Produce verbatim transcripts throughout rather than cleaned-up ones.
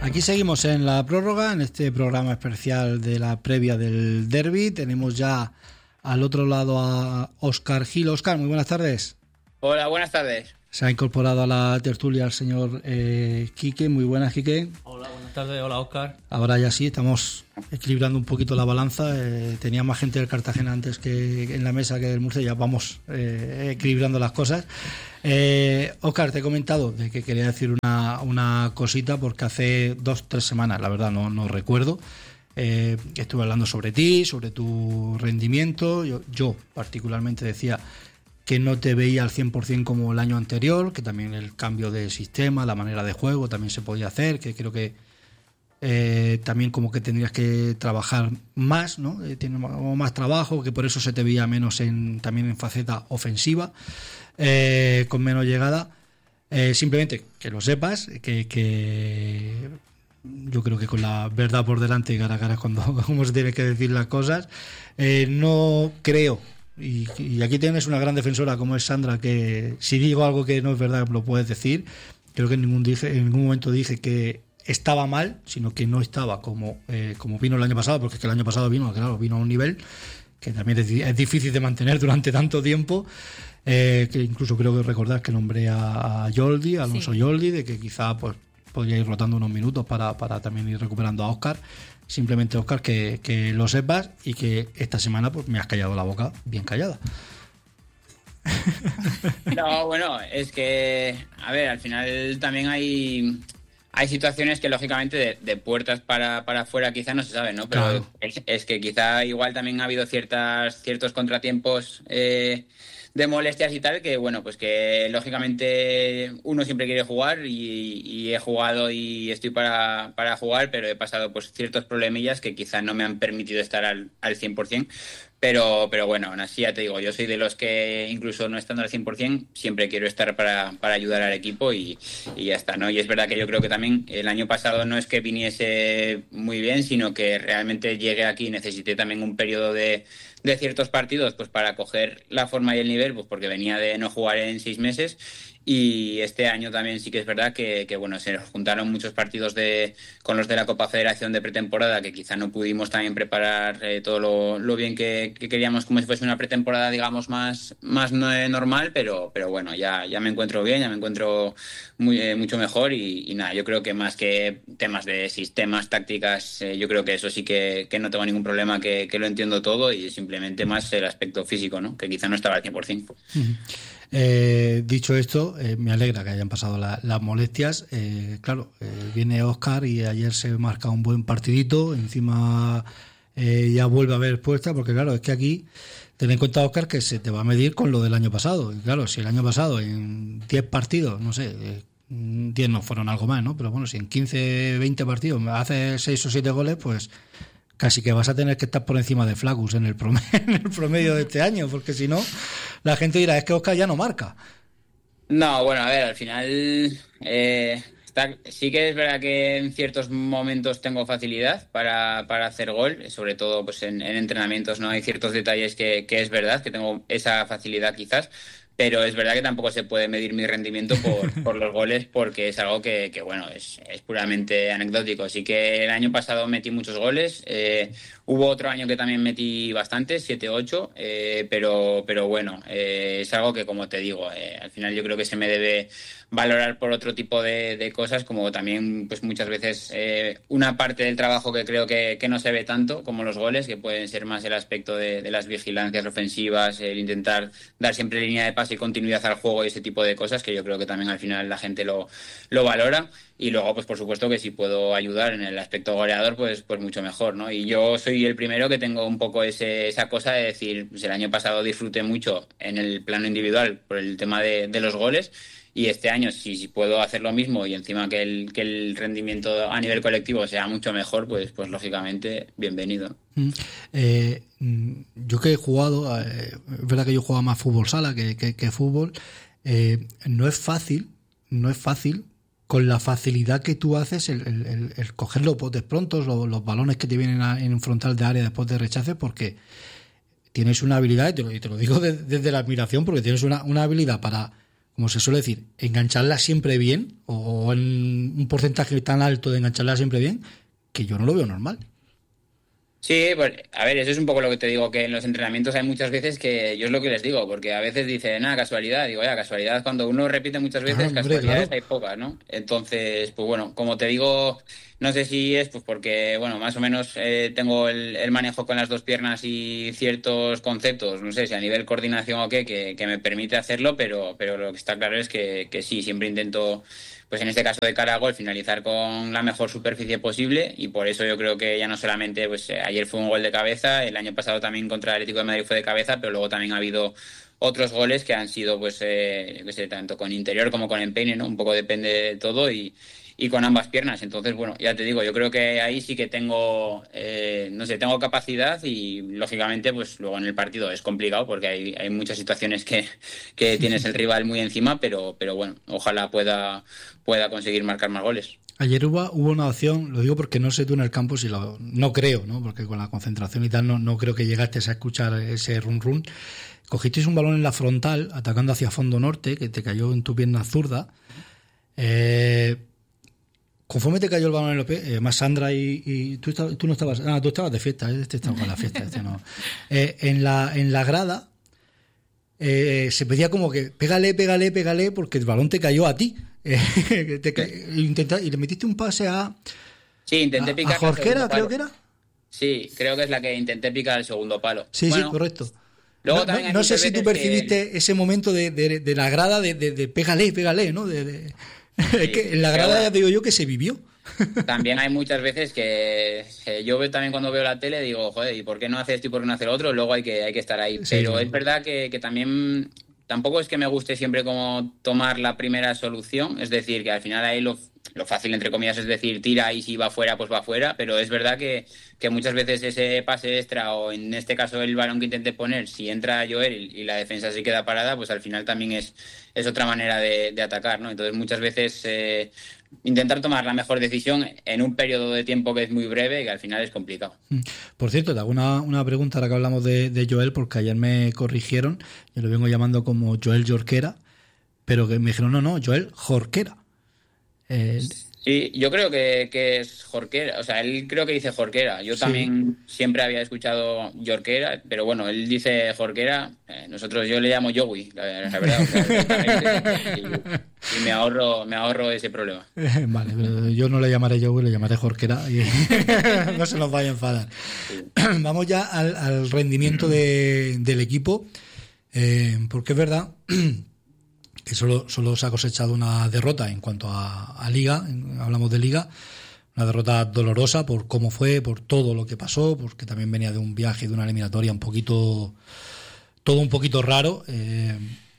Aquí seguimos en la prórroga, en este programa especial de la previa del derbi. Tenemos ya al otro lado a Óscar Gil. Óscar, muy buenas tardes. Hola, buenas tardes. Se ha incorporado a la tertulia el señor eh, Quique. Muy buenas, Quique. Hola, buenas tardes. Hola, Óscar. Ahora ya sí, estamos equilibrando un poquito la balanza. Eh, tenía más gente del Cartagena antes que en la mesa que del Murcia. Ya vamos eh, equilibrando las cosas. Eh, Óscar, te he comentado de que quería decir una, una cosita porque hace dos, tres semanas, la verdad no, no recuerdo, eh, estuve hablando sobre ti, sobre tu rendimiento. Yo, yo particularmente decía que no te veía al cien por ciento como el año anterior, que también el cambio de sistema, la manera de juego también se podía hacer, que creo que eh, también como que tendrías que trabajar más, ¿no? Eh, tienes más trabajo, que por eso se te veía menos en, también en faceta ofensiva, eh, con menos llegada. Eh, simplemente que lo sepas, que, que yo creo que con la verdad por delante y cara a cara cuando como se tiene que decir las cosas, eh, no creo. Y, y aquí tienes una gran defensora como es Sandra, que si digo algo que no es verdad lo puedes decir. Creo que en ningún, dije, en ningún momento dije que estaba mal, sino que no estaba como, eh, como vino el año pasado, porque es que el año pasado vino, claro, vino a un nivel que también es, es difícil de mantener durante tanto tiempo, eh, que incluso creo que recordar que nombré a, a Yoldi, a Alonso sí. Yoldi, de que quizá pues podría ir rotando unos minutos para, para también ir recuperando a Óscar. Simplemente, Óscar, que, que lo sepas y que esta semana pues me has callado la boca bien callada. No, bueno, es que, a ver, al final también hay, hay situaciones que lógicamente de, de puertas para, para afuera quizá no se sabe, ¿no? Pero claro. es, es que quizá igual también ha habido ciertas ciertos contratiempos eh, de molestias y tal, que bueno, pues que lógicamente uno siempre quiere jugar y, y he jugado y estoy para, para jugar, pero he pasado pues ciertos problemillas que quizá no me han permitido estar al, al cien por ciento. Pero, pero bueno, aún así ya te digo, yo soy de los que incluso no estando al cien por ciento siempre quiero estar para, para ayudar al equipo y, y ya está, ¿no? Y es verdad que yo creo que también el año pasado no es que viniese muy bien, sino que realmente llegué aquí y necesité también un periodo de, de ciertos partidos pues para coger la forma y el nivel, pues porque venía de no jugar en seis meses. Y este año también sí que es verdad que, que bueno, se nos juntaron muchos partidos de, con los de la Copa Federación de pretemporada, que quizá no pudimos también preparar eh, todo lo, lo bien que, que queríamos, como si fuese una pretemporada, digamos, más, más normal, pero, pero bueno, ya, ya me encuentro bien, ya me encuentro muy, eh, mucho mejor y, y nada, yo creo que más que temas de sistemas, tácticas, eh, yo creo que eso sí que, que no tengo ningún problema, que, que lo entiendo todo y simplemente más el aspecto físico, ¿no? Que quizá no estaba al cien por ciento. Uh-huh. Eh, dicho esto, eh, me alegra que hayan pasado la, las molestias. Eh, claro, eh, viene Óscar y ayer se marca un buen partidito. Encima eh, ya vuelve a haber puesta, porque claro, es que aquí ten en cuenta, Óscar, que se te va a medir con lo del año pasado. Y claro, si el año pasado en diez partidos, no sé, eh, diez no fueron algo más, ¿no? Pero bueno, si en quince, veinte partidos me haces seis o siete goles, pues casi que vas a tener que estar por encima de Flagus en el promedio, en el promedio de este año, porque si no, la gente dirá, es que Óscar ya no marca. No, bueno, a ver, al final eh, está, sí que es verdad que en ciertos momentos tengo facilidad para, para hacer gol, sobre todo pues en, en entrenamientos, ¿no? Hay ciertos detalles que, que es verdad, que tengo esa facilidad quizás, pero es verdad que tampoco se puede medir mi rendimiento por, por los goles, porque es algo que, que bueno, es, es puramente anecdótico. Así que el año pasado metí muchos goles, eh, hubo otro año que también metí bastantes, siete ocho, eh, pero, pero bueno, eh, es algo que, como te digo, eh, al final yo creo que se me debe valorar por otro tipo de, de cosas, como también pues muchas veces eh, una parte del trabajo que creo que, que no se ve tanto, como los goles, que pueden ser más el aspecto de, de las vigilancias ofensivas, el intentar dar siempre línea de pase y continuidad al juego y ese tipo de cosas, que yo creo que también al final la gente lo, lo valora. Y luego, pues por supuesto que si puedo ayudar en el aspecto goleador, pues, pues mucho mejor, ¿no? Y yo soy el primero que tengo un poco ese, esa cosa de decir, pues el año pasado disfruté mucho en el plano individual por el tema de, de los goles, y este año si, si puedo hacer lo mismo y encima que el, que el rendimiento a nivel colectivo sea mucho mejor, pues, pues lógicamente bienvenido. Mm. Eh, yo que he jugado, eh, es verdad que yo jugaba más fútbol sala que, que, que fútbol, eh, no es fácil, no es fácil con la facilidad que tú haces el, el, el, el coger los botes prontos, los, los balones que te vienen a, en un frontal de área después de rechace, porque tienes una habilidad, y te lo, y te lo digo de, desde la admiración, porque tienes una, una habilidad para, como se suele decir, engancharla siempre bien, o en un porcentaje tan alto de engancharla siempre bien, que yo no lo veo normal. Sí, pues a ver, eso es un poco lo que te digo, que en los entrenamientos hay muchas veces que yo es lo que les digo, porque a veces dicen, nada, casualidad, digo, ya, casualidad, cuando uno repite muchas veces, Ah, hombre, casualidades claro. hay pocas, ¿no? Entonces, pues bueno, como te digo, no sé si es pues porque, bueno, más o menos eh, tengo el, el manejo con las dos piernas y ciertos conceptos, no sé si a nivel coordinación o qué, que, que me permite hacerlo, pero, pero lo que está claro es que, que sí, siempre intento, pues en este caso de cara a gol, finalizar con la mejor superficie posible, y por eso yo creo que ya no solamente, pues eh, ayer fue un gol de cabeza, el año pasado también contra el Atlético de Madrid fue de cabeza, pero luego también ha habido otros goles que han sido, pues, eh, yo qué sé, tanto con interior como con empeine, ¿no? Un poco depende de todo, y, y con ambas piernas. Entonces, bueno, ya te digo, yo creo que ahí sí que tengo, eh, no sé, tengo capacidad, y lógicamente, pues luego en el partido es complicado porque hay, hay muchas situaciones que, que tienes el rival muy encima, pero, pero bueno, ojalá pueda, pueda conseguir marcar más goles. Ayer hubo, hubo una opción, lo digo porque no sé tú en el campo si lo... No creo, ¿no? Porque con la concentración y tal no, no creo que llegaste a escuchar ese run run. Cogisteis un balón en la frontal, atacando hacia fondo norte, que te cayó en tu pierna zurda. Eh, conforme te cayó el balón en los pies, eh, más Sandra y... y tú, estabas, tú no estabas... Ah, tú estabas de fiesta, este estaba con la fiesta, este no. Eh, en, la, en la grada eh, se pedía como que pégale, pégale, pégale, porque el balón te cayó a ti. Eh, te ca... Intenta... Y le metiste un pase a... Sí, intenté a, picar. a Jorquera, creo que era. Sí, creo que es la que intenté picar el segundo palo. Sí, bueno, sí, correcto. Luego No, también no, no sé si tú percibiste que... ese momento de, de, de la grada de, de, de pégale, pégale, ¿no? De, de... Sí, es que en la grada ya digo yo que se vivió. También hay muchas veces que eh, yo veo también cuando veo la tele digo, joder, ¿y por qué no hace esto y por qué no hace lo otro? Luego hay que, hay que estar ahí. Sí, Pero claro. es verdad que, que también tampoco es que me guste siempre como tomar la primera solución, es decir, que al final ahí lo, lo fácil, entre comillas, es decir, tira y si va fuera, pues va fuera, pero es verdad que, que muchas veces ese pase extra, o en este caso el balón que intenté poner, si entra Joel y, y la defensa se queda parada, pues al final también es, es otra manera de, de atacar, ¿no? Entonces muchas veces eh, intentar tomar la mejor decisión en un periodo de tiempo que es muy breve, que al final es complicado. Por cierto, te hago una, una pregunta ahora que hablamos de, de Joel, porque ayer me corrigieron, yo lo vengo llamando como Joel Jorquera, pero que me dijeron, no, no, Joel Jorquera. Eh, Sí, yo creo que, que es Jorquera, o sea, él creo que dice Jorquera. Yo sí. también siempre había escuchado Jorquera, pero bueno, él dice Jorquera, eh, nosotros yo le llamo Joey, la, la verdad, o sea, y, y me ahorro me ahorro ese problema. Vale, pero yo no le llamaré Joey, le llamaré Jorquera y no se nos vaya a enfadar. Sí. Vamos ya al, al rendimiento de, del equipo, eh, porque es verdad que solo, solo se ha cosechado una derrota en cuanto a, a Liga, hablamos de Liga, una derrota dolorosa por cómo fue, por todo lo que pasó, porque también venía de un viaje, de una eliminatoria un poquito, todo un poquito raro, eh,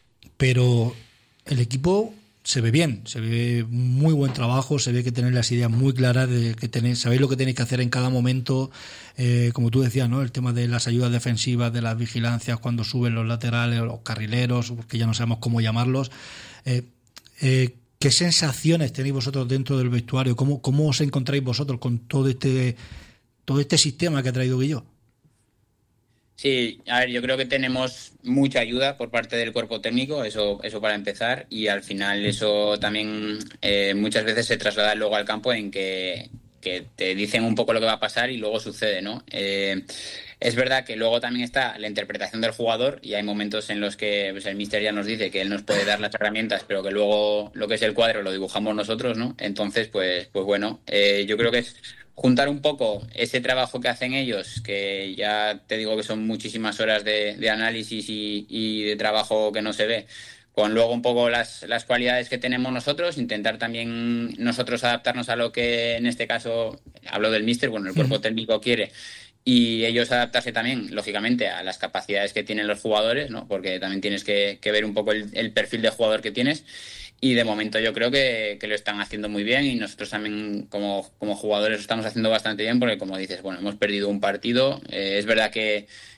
pero el equipo se ve bien, se ve muy buen trabajo, se ve que tenéis las ideas muy claras, de que tenéis, sabéis lo que tenéis que hacer en cada momento, eh, como tú decías, ¿no? El tema de las ayudas defensivas, de las vigilancias cuando suben los laterales, los carrileros, porque ya no sabemos cómo llamarlos. Eh, eh, ¿Qué sensaciones tenéis vosotros dentro del vestuario? ¿Cómo, cómo os encontráis vosotros con todo este, todo este sistema que ha traído Guilló? Sí, a ver, yo creo que tenemos mucha ayuda por parte del cuerpo técnico, eso, eso para empezar, y al final eso también eh, muchas veces se traslada luego al campo en que, que te dicen un poco lo que va a pasar y luego sucede, ¿no? Eh, es verdad que luego también está la interpretación del jugador y hay momentos en los que pues, el míster ya nos dice que él nos puede dar las herramientas, pero que luego lo que es el cuadro lo dibujamos nosotros, ¿no? Entonces, pues, pues bueno, eh, yo creo que es juntar un poco ese trabajo que hacen ellos, que ya te digo que son muchísimas horas de, de análisis y, y de trabajo que no se ve, con luego un poco las, las cualidades que tenemos nosotros, intentar también nosotros adaptarnos a lo que en este caso, hablo del míster, bueno, el cuerpo técnico quiere, y ellos adaptarse también, lógicamente, a las capacidades que tienen los jugadores, ¿no? Porque también tienes que, que ver un poco el, el perfil de jugador que tienes. Y de momento yo creo que, que lo están haciendo muy bien y nosotros también como, como jugadores lo estamos haciendo bastante bien porque, como dices, bueno, hemos perdido un partido. Eh, es verdad que,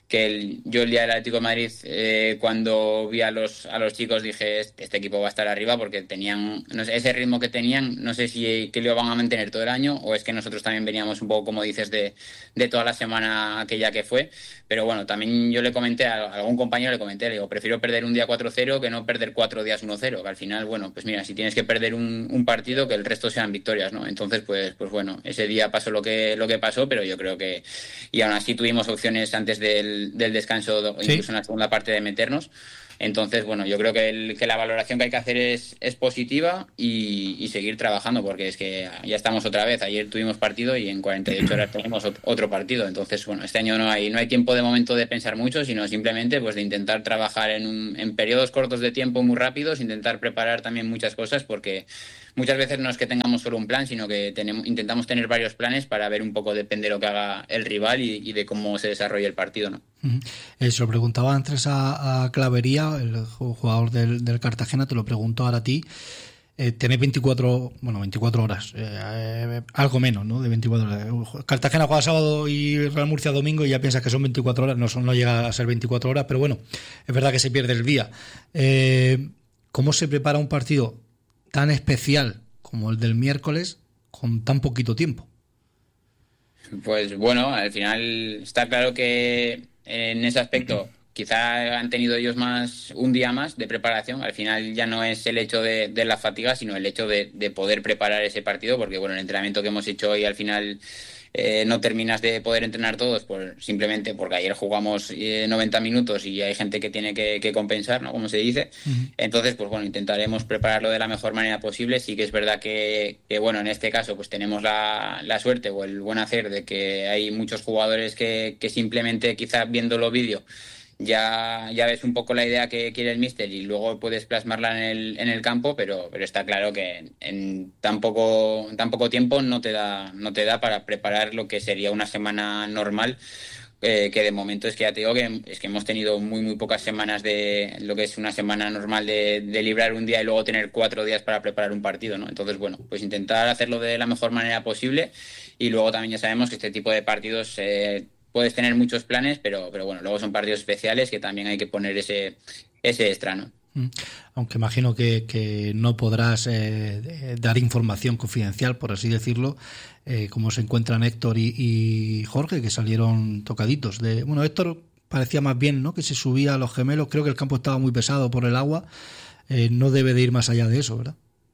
que el, yo el día del Atlético de Madrid, eh, cuando vi a los a los chicos, dije, este, este equipo va a estar arriba, porque tenían, no sé, ese ritmo que tenían, no sé si que lo van a mantener todo el año, o es que nosotros también veníamos un poco, como dices, de, de toda la semana aquella que fue. Pero bueno, también yo le comenté a, a algún compañero, le comenté, le digo, prefiero perder un día cuatro cero que no perder cuatro días uno cero, que al final, bueno, pues mira, si tienes que perder un, un partido, que el resto sean victorias, ¿no? Entonces, pues pues bueno, ese día pasó lo que lo que pasó, pero yo creo que, y aún así tuvimos opciones antes del del descanso, ¿sí? Incluso en la segunda parte, de meternos. Entonces, bueno, yo creo que, el, que la valoración que hay que hacer es, es positiva y, y seguir trabajando, porque es que ya estamos otra vez. Ayer tuvimos partido y en cuarenta y ocho horas tenemos otro partido. Entonces, bueno, este año no hay no hay tiempo de momento de pensar mucho, sino simplemente pues de intentar trabajar en, un, en periodos cortos de tiempo muy rápidos, intentar preparar también muchas cosas, porque muchas veces no es que tengamos solo un plan, sino que tenemos, intentamos tener varios planes para ver un poco, depende de lo que haga el rival y, y de cómo se desarrolle el partido, ¿no? Uh-huh. Eh, se lo preguntaba antes a, a Clavería, el jugador del, del Cartagena, te lo pregunto ahora a ti. Eh, tenéis veinticuatro, bueno, veinticuatro horas, eh, eh, algo menos, ¿no? De veinticuatro horas. Cartagena juega sábado y Real Murcia domingo y ya piensas que son veinticuatro horas, no, son, no llega a ser veinticuatro horas, pero bueno, es verdad que se pierde el día. Eh, ¿Cómo se prepara un partido tan especial como el del miércoles con tan poquito tiempo? Pues bueno, al final está claro que en ese aspecto quizá han tenido ellos más un día más de preparación. Al final ya no es el hecho de, de la fatiga, sino el hecho de, de poder preparar ese partido, porque bueno, el entrenamiento que hemos hecho hoy al final eh, no terminas de poder entrenar todos, por, simplemente porque ayer jugamos eh, noventa minutos y hay gente que tiene que, que compensar, ¿no? Como se dice. Uh-huh. Entonces, pues bueno, intentaremos prepararlo de la mejor manera posible. Sí que es verdad que, que bueno, en este caso pues tenemos la, la suerte o el buen hacer de que hay muchos jugadores que, que simplemente quizás viendo los vídeos ya ya ves un poco la idea que quiere el míster y luego puedes plasmarla en el en el campo, pero pero está claro que en, en tan poco tan poco tiempo no te da no te da para preparar lo que sería una semana normal, eh, que de momento es que ya te digo que es que hemos tenido muy muy pocas semanas de lo que es una semana normal de, de librar un día y luego tener cuatro días para preparar un partido, ¿no? Entonces, bueno, pues intentar hacerlo de la mejor manera posible y luego también ya sabemos que este tipo de partidos eh, puedes tener muchos planes, pero pero bueno, luego son partidos especiales que también hay que poner ese ese extra, ¿no? Aunque imagino que, que no podrás eh, dar información confidencial, por así decirlo, eh, como se encuentran Héctor y, y Jorge, que salieron tocaditos. De, bueno, Héctor parecía más bien, ¿no?, que se subía a los gemelos. Creo que el campo estaba muy pesado por el agua. Eh, no debe de ir más allá de eso, ¿verdad?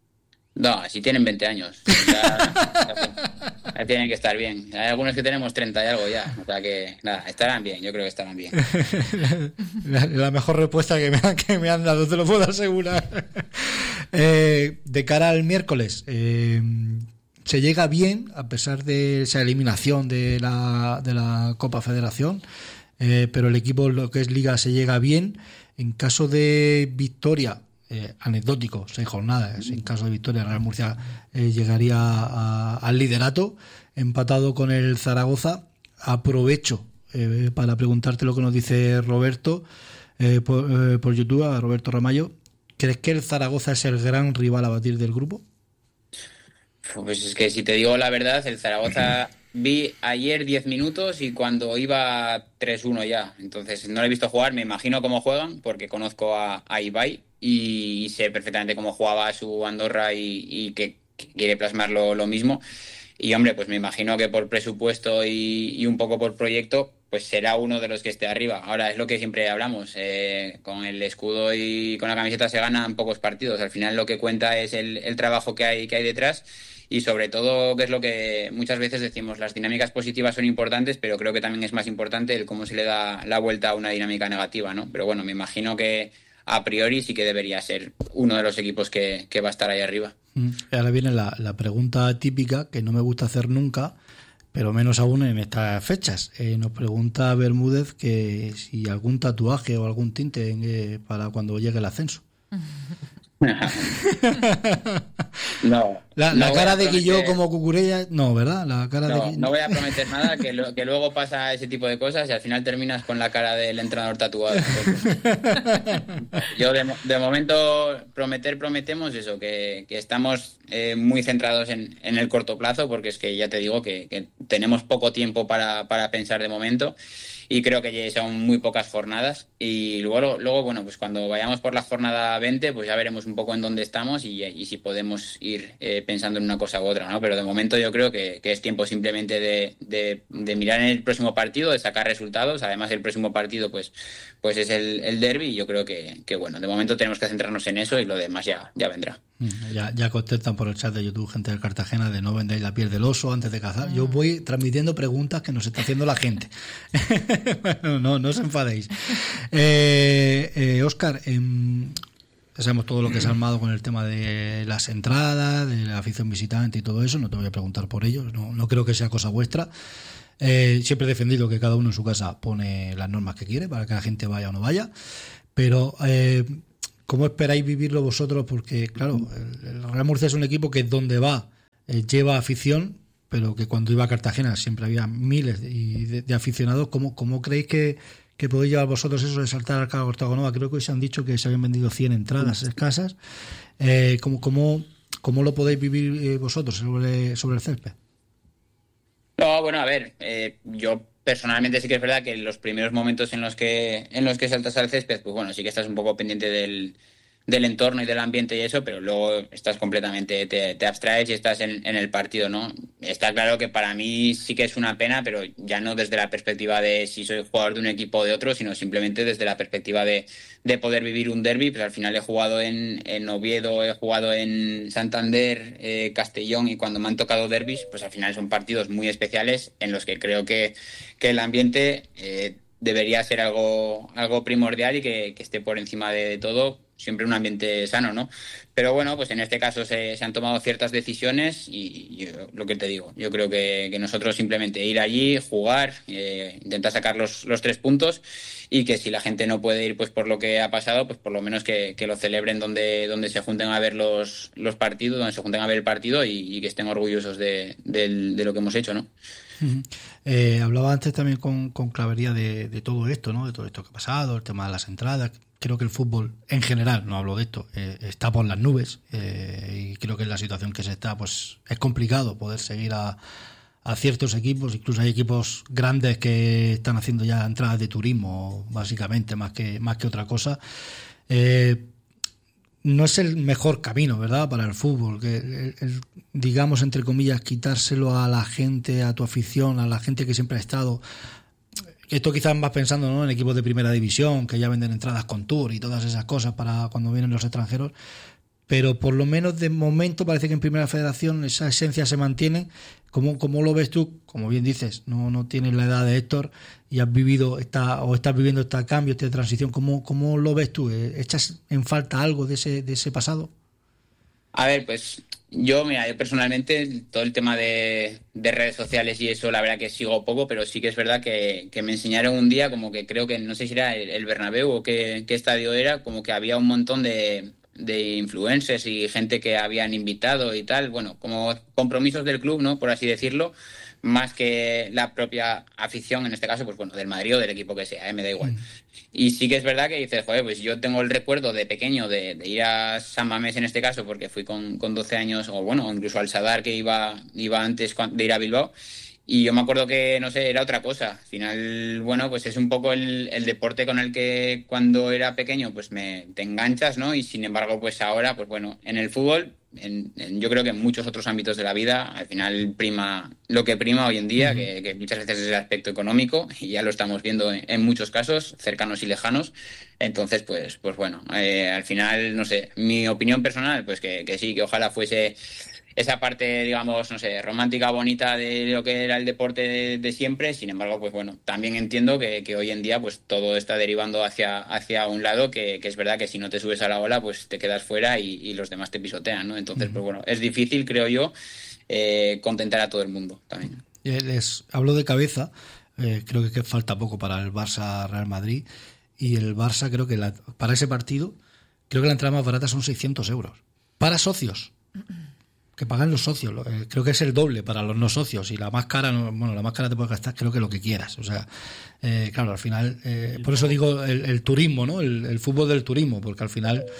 No, si tienen veinte años. Ya, ya, ya tienen que estar bien. Hay algunos que tenemos treinta y algo ya. O sea que, nada, estarán bien. Yo creo que estarán bien. la, la mejor respuesta que me, han, que me han dado, te lo puedo asegurar. eh, de cara al miércoles, eh, se llega bien, a pesar de esa eliminación de la, de la Copa Federación, eh, pero el equipo, lo que es Liga, se llega bien. En caso de victoria, Eh, anecdótico, seis jornadas, en caso de victoria Real Murcia eh, llegaría a, a, al liderato, empatado con el Zaragoza. Aprovecho eh, para preguntarte lo que nos dice Roberto eh, por, eh, por YouTube, a Roberto Ramallo. ¿Crees que el Zaragoza es el gran rival a batir del grupo? Pues es que si te digo la verdad, el Zaragoza vi ayer diez minutos y cuando iba tres uno ya, entonces no lo he visto jugar. Me imagino cómo juegan porque conozco a, a Ibai y sé perfectamente cómo jugaba su Andorra y, y que, que quiere plasmarlo lo mismo. Y hombre, pues me imagino que por presupuesto y, y un poco por proyecto, pues será uno de los que esté arriba. Ahora, es lo que siempre hablamos, eh, con el escudo y con la camiseta se ganan pocos partidos. Al final lo que cuenta es el, el trabajo que hay, que hay detrás. Y sobre todo, que es lo que muchas veces decimos, las dinámicas positivas son importantes, pero creo que también es más importante el cómo se le da la vuelta a una dinámica negativa, ¿no? Pero bueno, me imagino que a priori sí que debería ser uno de los equipos que, que va a estar ahí arriba. Ahora viene la, la pregunta típica que no me gusta hacer nunca, pero menos aún en estas fechas. Eh, nos pregunta Bermúdez que si algún tatuaje o algún tinte eh, para cuando llegue el ascenso. No. La, la no cara de prometer... Guilló como Cucurella, no, ¿verdad? La cara no, de... no voy a prometer nada, que, lo, que luego pasa ese tipo de cosas y al final terminas con la cara del entrenador tatuado. Yo de, de momento prometer prometemos eso, que, que estamos eh, muy centrados en, en el corto plazo, porque es que ya te digo que, que tenemos poco tiempo para, para pensar de momento. Y creo que son muy pocas jornadas. Y luego, luego, bueno, pues cuando vayamos por la jornada veinte, pues ya veremos un poco en dónde estamos y, y si podemos ir eh, pensando en una cosa u otra, ¿no? Pero de momento yo creo que, que es tiempo simplemente de, de, de mirar en el próximo partido, de sacar resultados. Además, el próximo partido, pues, pues es el, el derbi. Y yo creo que, que, bueno, de momento tenemos que centrarnos en eso y lo demás ya, ya vendrá. Ya, ya contestan por el chat de YouTube gente del Cartagena de no vendéis la piel del oso antes de cazar. Yo voy transmitiendo preguntas que nos está haciendo la gente. Bueno, no, no os enfadéis. Eh, eh, Óscar, eh, sabemos todo lo que se ha armado con el tema de las entradas, de la afición visitante y todo eso. No te voy a preguntar por ello. No, no creo que sea cosa vuestra. Eh, siempre he defendido que cada uno en su casa pone las normas que quiere para que la gente vaya o no vaya. Pero eh, ¿cómo esperáis vivirlo vosotros? Porque, claro, el, el Real Murcia es un equipo que donde va eh, lleva afición, pero que cuando iba a Cartagena siempre había miles de, de, de aficionados. ¿Cómo, cómo creéis que, que podéis llevar vosotros eso de saltar al cargo Ortagonova? Creo que hoy se han dicho que se habían vendido cien entradas escasas. Eh, ¿cómo, cómo, ¿Cómo lo podéis vivir eh, vosotros sobre, sobre el césped? No, bueno, a ver, eh, yo personalmente sí que es verdad que en los primeros momentos en los que en los que saltas al césped, pues bueno, sí que estás un poco pendiente del, del entorno y del ambiente y eso, pero luego estás completamente, te, te abstraes y estás en, en el partido, ¿no? Está claro que para mí sí que es una pena, pero ya no desde la perspectiva de si soy jugador de un equipo o de otro, sino simplemente desde la perspectiva de, de poder vivir un derbi. Pues al final he jugado en, en Oviedo, he jugado en Santander, eh, Castellón, y cuando me han tocado derbis, pues al final son partidos muy especiales en los que creo que, que el ambiente eh, debería ser algo, algo primordial y que, que esté por encima de, de todo. Siempre un ambiente sano, ¿no? Pero bueno, pues en este caso se, se han tomado ciertas decisiones y yo, lo que te digo, yo creo que, que nosotros simplemente ir allí, jugar, eh, intentar sacar los, los tres puntos y que si la gente no puede ir pues por lo que ha pasado, pues por lo menos que, que lo celebren donde, donde se junten a ver los, los partidos, donde se junten a ver el partido y, y que estén orgullosos de, de, de lo que hemos hecho, ¿no? Uh-huh. Eh, hablaba antes también con, con Clavería de, de todo esto, ¿no? De todo esto que ha pasado, el tema de las entradas. Creo que el fútbol en general, no hablo de esto, eh, está por las nubes eh, y creo que en la situación que se está, pues es complicado poder seguir a, a ciertos equipos. Incluso hay equipos grandes que están haciendo ya entradas de turismo, básicamente, más que, más que otra cosa. Eh, no es el mejor camino, ¿verdad?, para el fútbol, que el, el, digamos, entre comillas, quitárselo a la gente, a tu afición, a la gente que siempre ha estado. Esto quizás vas pensando, ¿no?, en equipos de primera división, que ya venden entradas con tour y todas esas cosas para cuando vienen los extranjeros, pero por lo menos de momento parece que en Primera Federación esa esencia se mantiene. ¿Cómo, cómo lo ves tú? Como bien dices, no, no tienes la edad de Héctor y has vivido esta, o estás viviendo este cambio, esta transición. ¿Cómo, cómo lo ves tú? ¿Echas en falta algo de ese, de ese pasado? A ver, pues yo, mira, yo personalmente todo el tema de, de redes sociales y eso, la verdad que sigo poco, pero sí que es verdad que, que me enseñaron un día, como que creo que, no sé si era el, el Bernabéu o qué, qué estadio era, como que había un montón de, de influencers y gente que habían invitado y tal, bueno, como compromisos del club, ¿no?, por así decirlo, más que la propia afición, en este caso, pues bueno, del Madrid o del equipo que sea, ¿eh? Me da igual. Mm. Y sí que es verdad que dices, joder, pues yo tengo el recuerdo de pequeño de, de ir a San Mamés en este caso, porque fui con, con doce años, o bueno, incluso al Sadar, que iba, iba antes de ir a Bilbao, y yo me acuerdo que, no sé, era otra cosa. Al final, bueno, pues es un poco el, el deporte con el que cuando era pequeño, pues me te enganchas, ¿no? Y sin embargo, pues ahora, pues bueno, en el fútbol, en, en, yo creo que en muchos otros ámbitos de la vida, al final prima lo que prima hoy en día, uh-huh. que, que muchas veces es el aspecto económico, y ya lo estamos viendo en, en muchos casos, cercanos y lejanos. Entonces, pues, pues bueno, eh, al final, no sé, mi opinión personal, pues que, que sí, que ojalá fuese esa parte, digamos, no sé, romántica, bonita de lo que era el deporte de, de siempre. Sin embargo, pues bueno, también entiendo que, que hoy en día pues todo está derivando hacia, hacia un lado, que, que es verdad que si no te subes a la ola, pues te quedas fuera y, y los demás te pisotean, ¿no? Entonces, uh-huh. pues bueno, es difícil, creo yo, eh, contentar a todo el mundo también. Les hablo de cabeza, eh, creo que, que falta poco para el Barça-Real Madrid, y el Barça creo que la, para ese partido, creo que la entrada más barata son seiscientos euros. Para socios. Que pagan los socios, eh, creo que es el doble para los no socios, y la más cara, no, bueno, la más cara te puedes gastar creo que lo que quieras, o sea, eh, claro, al final, eh, por eso digo el, el turismo, ¿no? El, el fútbol del turismo, porque al final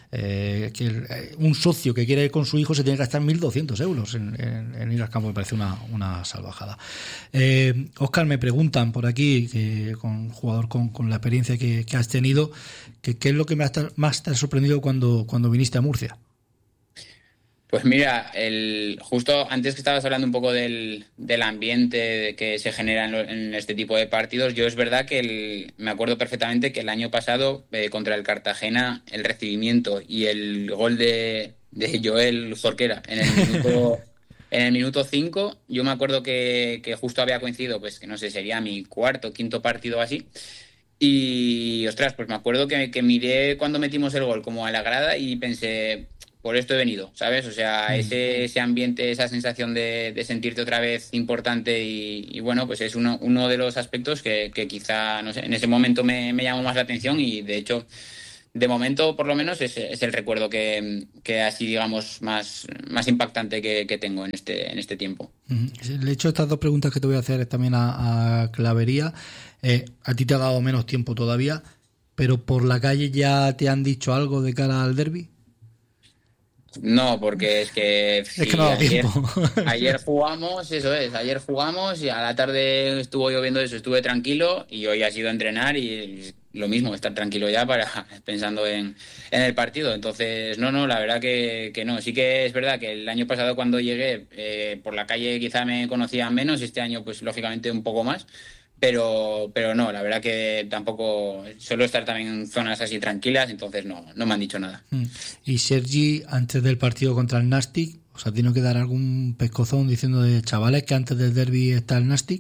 Eh, que el, eh, un socio que quiere ir con su hijo se tiene que gastar mil doscientos euros en, en, en ir al campo. Me parece una, una salvajada. Eh, Óscar, me preguntan por aquí, que con jugador con, con la experiencia que, que has tenido, que qué es lo que más te, más te ha sorprendido cuando, cuando viniste a Murcia. Pues mira, el, justo antes que estabas hablando un poco del, del ambiente que se genera en, lo, en este tipo de partidos, yo es verdad que el, me acuerdo perfectamente que el año pasado eh, contra el Cartagena el recibimiento y el gol de, de Joel Zorquera en el minuto en el minuto cinco, yo me acuerdo que, que justo había coincidido, pues que no sé, sería mi cuarto, quinto partido así. Y ostras, pues me acuerdo que, que miré cuando metimos el gol como a la grada y pensé, por esto he venido, ¿sabes? O sea, ese, ese ambiente, esa sensación de, de sentirte otra vez importante y, y bueno, pues es uno, uno de los aspectos que, que quizá, no sé, en ese momento me, me llamó más la atención y de hecho, de momento, por lo menos, es, es el recuerdo que, que así, digamos, más, más impactante que, que tengo en este, en este tiempo. Le he hecho estas dos preguntas que te voy a hacer también a, a Clavería. Eh, a ti te ha dado menos tiempo todavía, pero por la calle ya te han dicho algo de cara al derbi. No, porque es que, sí, es que no ayer, ayer jugamos, eso es, ayer jugamos y a la tarde estuvo yo viendo eso, estuve tranquilo y hoy ha sido entrenar y lo mismo, estar tranquilo ya para pensando en, en el partido. Entonces, no, no, la verdad que, que no. Sí que es verdad que el año pasado cuando llegué eh, por la calle quizá me conocían menos, este año pues lógicamente un poco más. Pero pero no, la verdad que tampoco suelo estar también en zonas así tranquilas, entonces no, no me han dicho nada. Y Sergi, antes del partido contra el Nastic, ¿os ha tenido que dar algún pescozón diciendo de chavales que antes del derbi está el Nastic?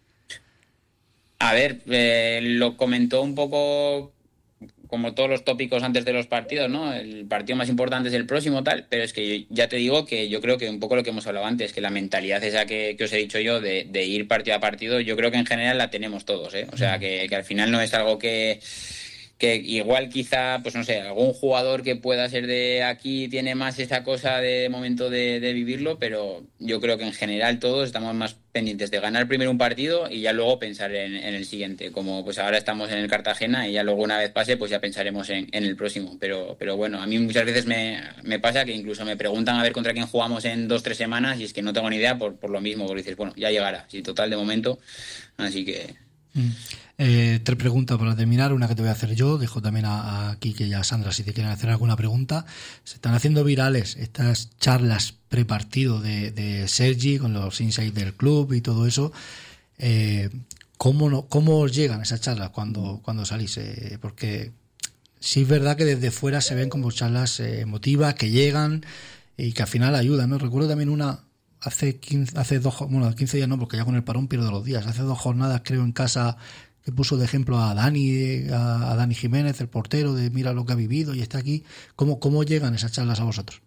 A ver, eh, lo comentó un poco como todos los tópicos antes de los partidos, ¿no? El partido más importante es el próximo, tal, pero es que ya te digo que yo creo que un poco lo que hemos hablado antes, que la mentalidad esa que, que os he dicho yo de, de ir partido a partido, yo creo que en general la tenemos todos, ¿eh? O sea, que, que al final no es algo que... que igual quizá, pues no sé, algún jugador que pueda ser de aquí tiene más esa cosa de momento de, de vivirlo, pero yo creo que en general todos estamos más pendientes de ganar primero un partido y ya luego pensar en, en el siguiente, como pues ahora estamos en el Cartagena y ya luego una vez pase pues ya pensaremos en, en el próximo, pero pero bueno, a mí muchas veces me, me pasa que incluso me preguntan a ver contra quién jugamos en dos, tres semanas y es que no tengo ni idea por, por lo mismo, porque dices, bueno, ya llegará, sí, total de momento, así que... Mm. Eh, tres preguntas para terminar, una que te voy a hacer yo, dejo también a, a Quique y a Sandra si te quieren hacer alguna pregunta. Se están haciendo virales estas charlas prepartido de, de Sergi con los insights del club y todo eso. Eh, ¿cómo, no, ¿Cómo os llegan esas charlas cuando, cuando salís? Eh, porque sí es verdad que desde fuera se ven como charlas eh, emotivas, que llegan y que al final ayudan, ¿no? Recuerdo también una hace quince, hace dos, bueno, quince días no, porque ya con el parón pierdo los días, hace dos jornadas creo en casa, que puso de ejemplo a Dani, a, a Dani Jiménez, el portero, de mira lo que ha vivido y está aquí. ¿Cómo, cómo llegan esas charlas a vosotros?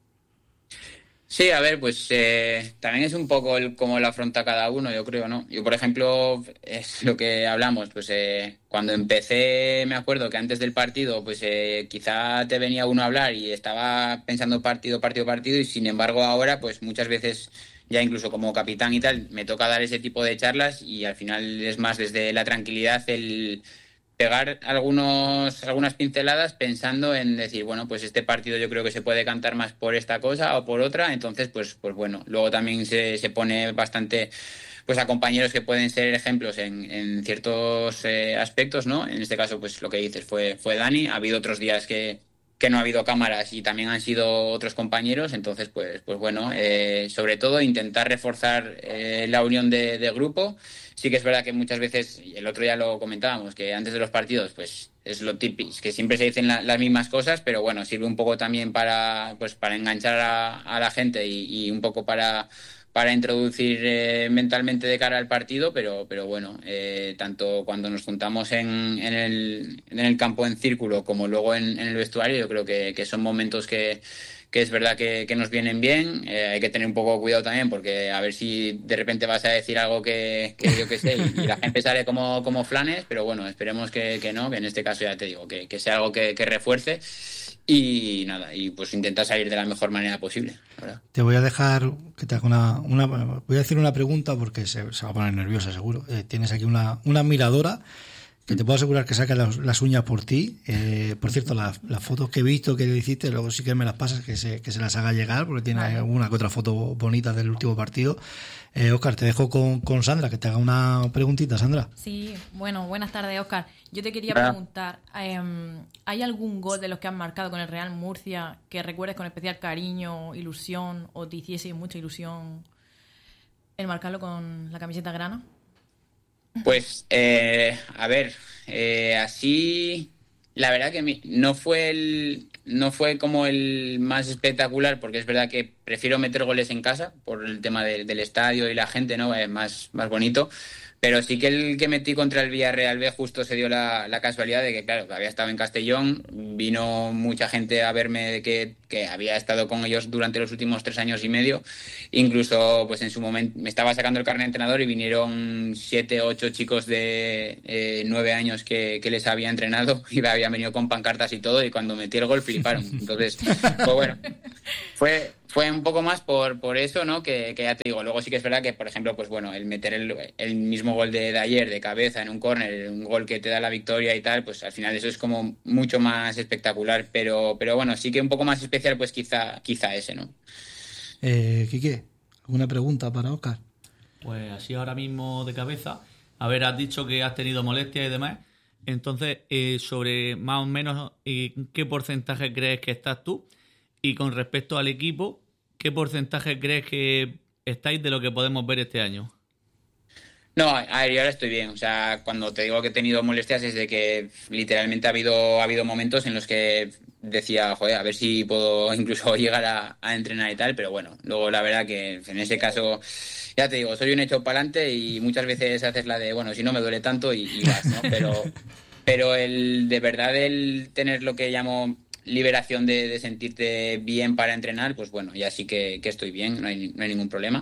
Sí, a ver, pues eh, también es un poco el cómo lo afronta cada uno, yo creo, ¿no? Yo, por ejemplo, es lo que hablamos, pues eh, cuando empecé, me acuerdo que antes del partido, pues eh, quizá te venía uno a hablar y estaba pensando partido, partido, partido, y sin embargo ahora, pues muchas veces... ya incluso como capitán y tal, me toca dar ese tipo de charlas y al final es más desde la tranquilidad el pegar algunos algunas pinceladas pensando en decir, bueno, pues este partido yo creo que se puede cantar más por esta cosa o por otra, entonces pues pues bueno, luego también se, se pone bastante pues a compañeros que pueden ser ejemplos en, en ciertos eh, aspectos, ¿no? En este caso pues lo que dices fue, fue Dani, ha habido otros días que que no ha habido cámaras y también han sido otros compañeros, entonces pues pues bueno, eh, sobre todo intentar reforzar eh, la unión de, de grupo. Sí que es verdad que muchas veces, y el otro día lo comentábamos, que antes de los partidos pues es lo típico, que siempre se dicen la, las mismas cosas, pero bueno, sirve un poco también para pues para enganchar a, a la gente y, y un poco para para introducir eh, mentalmente de cara al partido, pero pero bueno, eh, tanto cuando nos juntamos en, en, el, en el campo en círculo como luego en, en el vestuario, yo creo que, que son momentos que, que es verdad que, que nos vienen bien. Eh, hay que tener un poco de cuidado también, porque a ver si de repente vas a decir algo que, que yo qué sé, y, y la gente sale como, como flanes, pero bueno, esperemos que, que no, que en este caso ya te digo, que, que sea algo que, que refuerce. Y nada, y pues intenta salir de la mejor manera posible, ¿verdad? Te voy a dejar que te haga una, una voy a decir una pregunta porque se, se va a poner nerviosa seguro. Eh, tienes aquí una, una admiradora que te puedo asegurar que saca las, las uñas por ti. Eh, por cierto, las, las fotos que he visto que le hiciste, luego sí que me las pasas, que se, que se las haga llegar, porque tiene vale. alguna que otra foto bonita del último partido. Eh, Óscar, te dejo con, con Sandra, que te haga una preguntita, Sandra. Sí, bueno, buenas tardes, Óscar. Yo te quería preguntar, eh, ¿hay algún gol de los que has marcado con el Real Murcia que recuerdes con especial cariño, ilusión, o te hiciese mucha ilusión el marcarlo con la camiseta grana? Pues, eh, a ver, eh, así, la verdad que mi, no fue el, no fue como el más espectacular, porque es verdad que prefiero meter goles en casa por el tema de, del estadio y la gente, ¿no? Es más, más bonito. Pero sí que el que metí contra el Villarreal B justo se dio la, la casualidad de que, claro, que había estado en Castellón, vino mucha gente a verme de que, que había estado con ellos durante los últimos tres años y medio. Incluso, pues en su momento, me estaba sacando el carnet de entrenador y vinieron siete, ocho chicos de eh, nueve años que, que les había entrenado y habían venido con pancartas y todo, y cuando metí el gol fliparon. Entonces, pues bueno, fue... Fue un poco más por, por eso, ¿no? Que, que ya te digo. Luego sí que es verdad que, por ejemplo, pues bueno, el meter el, el mismo gol de, de ayer de cabeza en un córner, un gol que te da la victoria y tal, pues al final eso es como mucho más espectacular. Pero, pero bueno, sí que un poco más especial, pues quizá, quizá ese, ¿no? Eh, Quique, ¿alguna pregunta para Óscar? Pues así ahora mismo de cabeza. A ver, has dicho que has tenido molestias y demás. Entonces, eh, sobre más o menos eh, ¿qué porcentaje crees que estás tú? Y con respecto al equipo, ¿qué porcentaje crees que estáis de lo que podemos ver este año? No, a ver, yo ahora estoy bien. O sea, cuando te digo que he tenido molestias es de que literalmente ha habido, ha habido momentos en los que decía, joder, a ver si puedo incluso llegar a, a entrenar y tal, pero bueno, luego la verdad que en ese caso, ya te digo, soy un hecho para adelante y muchas veces haces la de, bueno, si no me duele tanto y, y vas, ¿no? Pero, pero el de verdad el tener lo que llamo liberación de, de sentirte bien para entrenar, pues bueno, ya sí que, que estoy bien, no hay, no hay ningún problema.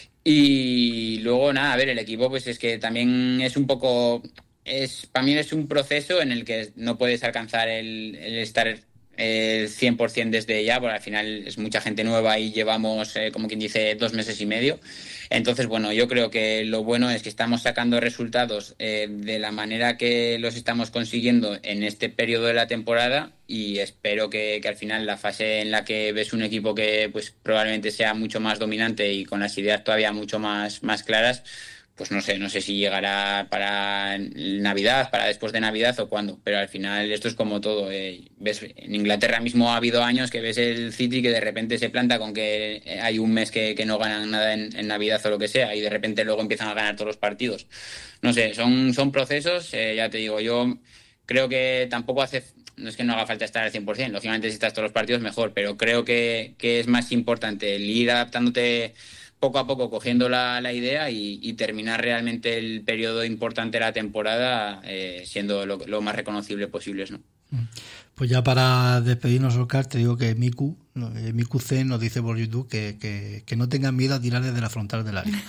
Y luego, nada, a ver, el equipo pues es que también es un poco, es para mí es un proceso en el que no puedes alcanzar el, el estar el cien por ciento desde ya, porque al final es mucha gente nueva y llevamos, eh, como quien dice, dos meses y medio. Entonces, bueno, yo creo que lo bueno es que estamos sacando resultados eh, de la manera que los estamos consiguiendo en este periodo de la temporada, y espero que, que al final la fase en la que ves un equipo que pues probablemente sea mucho más dominante y con las ideas todavía mucho más, más claras, pues no sé, no sé si llegará para Navidad, para después de Navidad o cuándo, pero al final esto es como todo. Eh, ves, en Inglaterra mismo ha habido años que ves el City que de repente se planta con que hay un mes que, que no ganan nada en, en Navidad o lo que sea, y de repente luego empiezan a ganar todos los partidos. No sé, son, son procesos, eh, ya te digo, yo creo que tampoco hace... No es que no haga falta estar al cien por ciento, lógicamente si estás todos los partidos mejor, pero creo que, que es más importante el ir adaptándote poco a poco, cogiendo la, la idea y, y terminar realmente el periodo importante de la temporada eh, siendo lo, lo más reconocible posible, ¿no? Pues ya para despedirnos, Óscar, te digo que Miku, eh, Miku C nos dice por YouTube que, que, que no tengan miedo a tirar desde la frontal del área.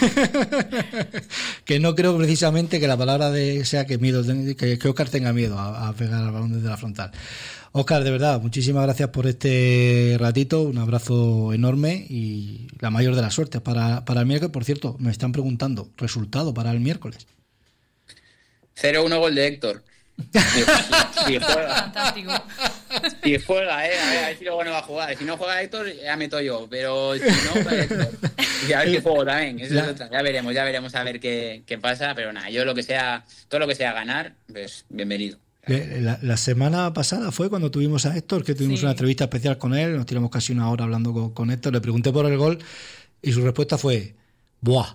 Que no creo precisamente que la palabra de sea que miedo, que, que Óscar tenga miedo a, a pegar al balón desde la frontal. Óscar, de verdad, muchísimas gracias por este ratito, un abrazo enorme y la mayor de las suertes para, para el miércoles. Por cierto, me están preguntando, resultado para el miércoles. cero uno gol de Héctor. Si, si juega. Fantástico. Si juega, eh, a ver, a ver si luego no va a jugar. Si no juega Héctor, ya meto yo, pero si no, juega Héctor. Y a ver qué juego también, eso es otra. Ya veremos, ya veremos a ver qué, qué pasa, pero nada, yo lo que sea, todo lo que sea ganar, pues bienvenido. La, la semana pasada fue cuando tuvimos a Héctor, que tuvimos sí. una entrevista especial con él, nos tiramos casi una hora hablando con, con Héctor, le pregunté por el gol y su respuesta fue ¡buah!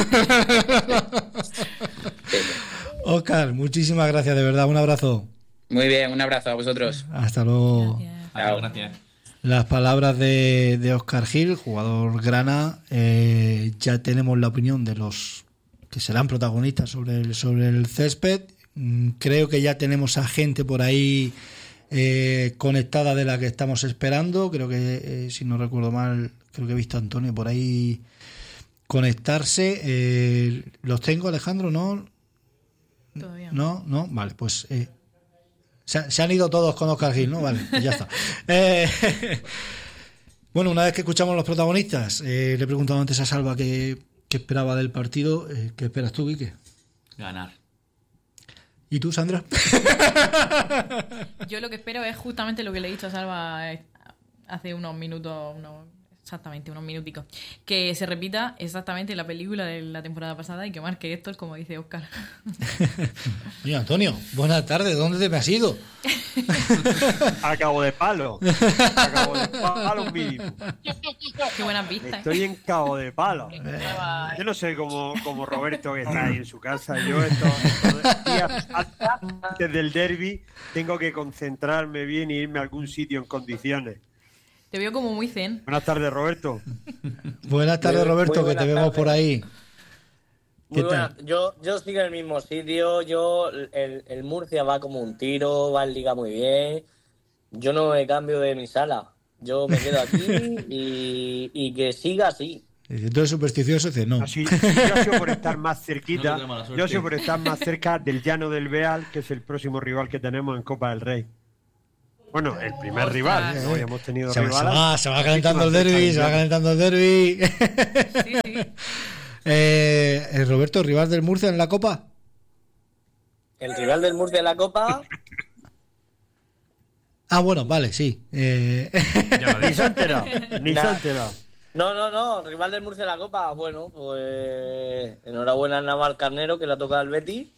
Óscar, muchísimas gracias, de verdad, un abrazo. Muy bien, un abrazo a vosotros. Hasta luego. Gracias. Gracias. Las palabras de, de Óscar Gil, jugador grana. Eh, ya tenemos la opinión de los que serán protagonistas sobre el, sobre el césped. Creo que ya tenemos a gente por ahí eh, conectada de la que estamos esperando. Creo que, eh, si no recuerdo mal, creo que he visto a Antonio por ahí conectarse. Eh, ¿Los tengo, Alejandro? ¿No? Todavía. ¿No? ¿No? Vale, pues eh, se, se han ido todos con Óscar Gil, ¿no? Vale, pues ya está. Eh, bueno, una vez que escuchamos los protagonistas, eh, le he preguntado antes a Salva qué, qué esperaba del partido. Eh, ¿Qué esperas tú, Quique? Ganar. ¿Y tú, Sandra? Yo lo que espero es justamente lo que le he dicho a Salva hace unos minutos, unos, exactamente, unos minuticos. Que se repita exactamente la película de la temporada pasada y que marque esto, como dice Óscar. Oye, Antonio, buenas tardes. ¿Dónde te me has ido? A Cabo de Palo. A Cabo de Palo mínimo. Qué buenas vistas. Estoy en Cabo de Palo. Yo no sé cómo, cómo Roberto, que está ahí en su casa. Yo estos, estos días antes del derbi tengo que concentrarme bien y irme a algún sitio en condiciones. Te veo como muy zen. Buenas tardes, Roberto. Buenas tardes, Roberto, que te vemos tardes. por ahí. Muy ¿Qué buena. tal? Yo, yo sigo en el mismo sitio. Yo el, el Murcia va como un tiro, va en liga muy bien. Yo no me cambio de mi sala. Yo me quedo aquí y, y que siga así. Entonces supersticioso dice no. Así, yo he sido por estar más No cerquita. te dé mala suerte. Yo he sido por estar más cerca del Llano del Beal, que es el próximo rival que tenemos en Copa del Rey. Bueno, el primer Ostras. rival. ¿No? Hoy hemos tenido Se, va- se rivales. va, se va calentando el derbi, se va calentando el derbi. Sí, sí. eh, eh, Roberto, rival del Murcia en la Copa. El rival del Murcia en la Copa, Ah, bueno, vale, sí. Eh, Ni se ha enterado, ni se ha Nah. enterado. no, no, no, rival del Murcia en la Copa, bueno, pues enhorabuena a Naval Carnero, que le ha tocado al Betis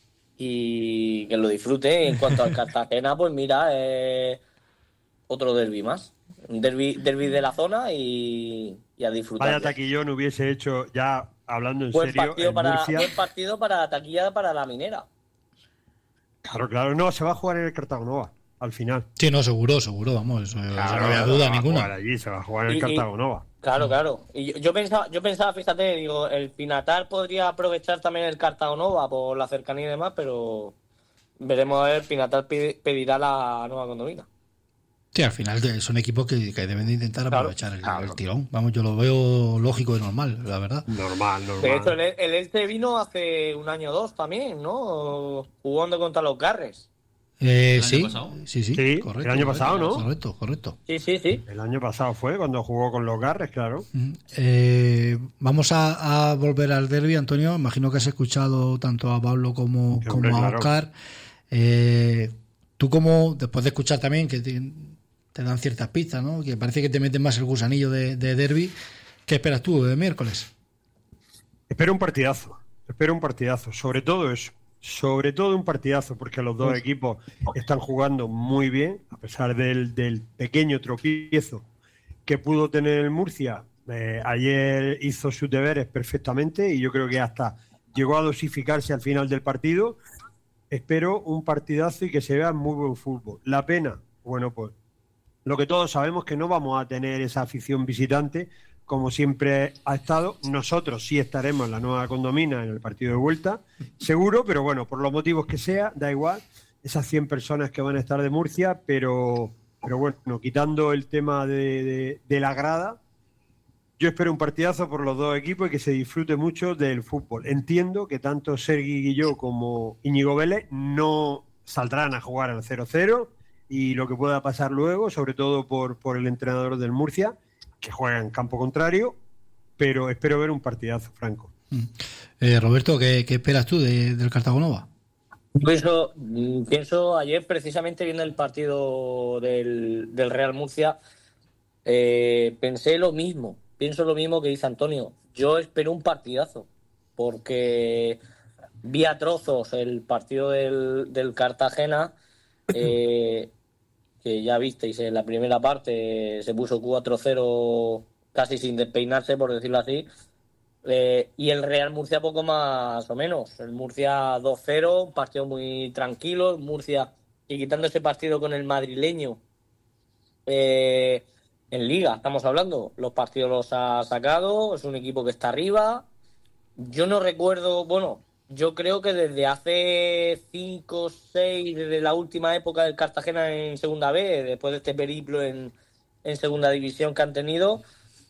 y que lo disfrute. En cuanto al Cartagena, pues mira, eh, otro derbi más. Un derbi, derbi de la zona y, y a disfrutar. Vaya taquillón hubiese hecho, ya hablando en Buen serio, partido, en para, Murcia. buen partido para taquilla para la minera. Claro, claro. No, se va a jugar en el Cartagonova, al final. sí, no, seguro, seguro, vamos, eso, eso Claro, no había se duda va a ninguna. jugar allí, se va a jugar en el Y- y- Cartagonova. Claro, claro. Y yo, yo pensaba, yo pensaba, fíjate, digo, el Pinatar podría aprovechar también el Cartagonova por la cercanía y demás, pero veremos a ver, Pinatar pide- pedirá la nueva condomina. Sí, al final que son equipos que, que deben de intentar Claro, aprovechar el, claro. el tirón. Vamos, yo lo veo lógico y normal, la verdad. Normal, normal. De hecho, el, el Elche vino hace un año o dos también, ¿no? Jugando contra los Garres. Eh, ¿El año sí, pasado? sí, sí, Sí, correcto. el año correcto, pasado, ¿no? Correcto, correcto. Sí, sí, sí. El año pasado fue cuando jugó con los Garres, claro. Mm, eh, vamos a, a volver al derbi, Antonio. Imagino que has escuchado tanto a Pablo como, Hombre, como a claro. Óscar. Eh, tú como, después de escuchar también que te, te dan ciertas pistas, ¿no? Que parece que te meten más el gusanillo de, de derbi. ¿Qué esperas tú de miércoles? Espero un partidazo, espero un partidazo, sobre todo eso, sobre todo un partidazo, porque los dos equipos están jugando muy bien, a pesar del, del pequeño tropiezo que pudo tener el Murcia. Eh, ayer hizo sus deberes perfectamente y yo creo que hasta llegó a dosificarse al final del partido. Espero un partidazo y que se vea muy buen fútbol. La pena, bueno, pues lo que todos sabemos, que no vamos a tener esa afición visitante como siempre ha estado. Nosotros sí estaremos en la nueva condomina en el partido de vuelta, seguro, pero bueno, por los motivos que sea, da igual, esas cien personas que van a estar de Murcia, pero, pero bueno, quitando el tema de, de, de la grada, yo espero un partidazo por los dos equipos y que se disfrute mucho del fútbol. Entiendo que tanto Sergi Guilló como Íñigo Vélez no saldrán a jugar al cero cero y lo que pueda pasar luego, sobre todo por, por el entrenador del Murcia, que juega en campo contrario, pero espero ver un partidazo, Franco. Mm. Eh, Roberto, ¿qué, qué esperas tú de, del Cartagonova? Pienso, mm, pienso ayer, precisamente viendo el partido del, del Real Murcia, eh, pensé lo mismo, pienso lo mismo que dice Antonio. Yo espero un partidazo, porque vi a trozos el partido del, del Cartagena, eh, que ya visteis en la primera parte, se puso cuatro cero casi sin despeinarse, por decirlo así. Eh, y el Real Murcia poco más o menos. El Murcia dos cero, un partido muy tranquilo. El Murcia, y quitando ese partido con el madrileño, eh, en Liga, estamos hablando, los partidos los ha sacado, es un equipo que está arriba. Yo no recuerdo, bueno, yo creo que desde hace cinco, seis, desde la última época del Cartagena en Segunda B, después de este periplo en, en Segunda División que han tenido,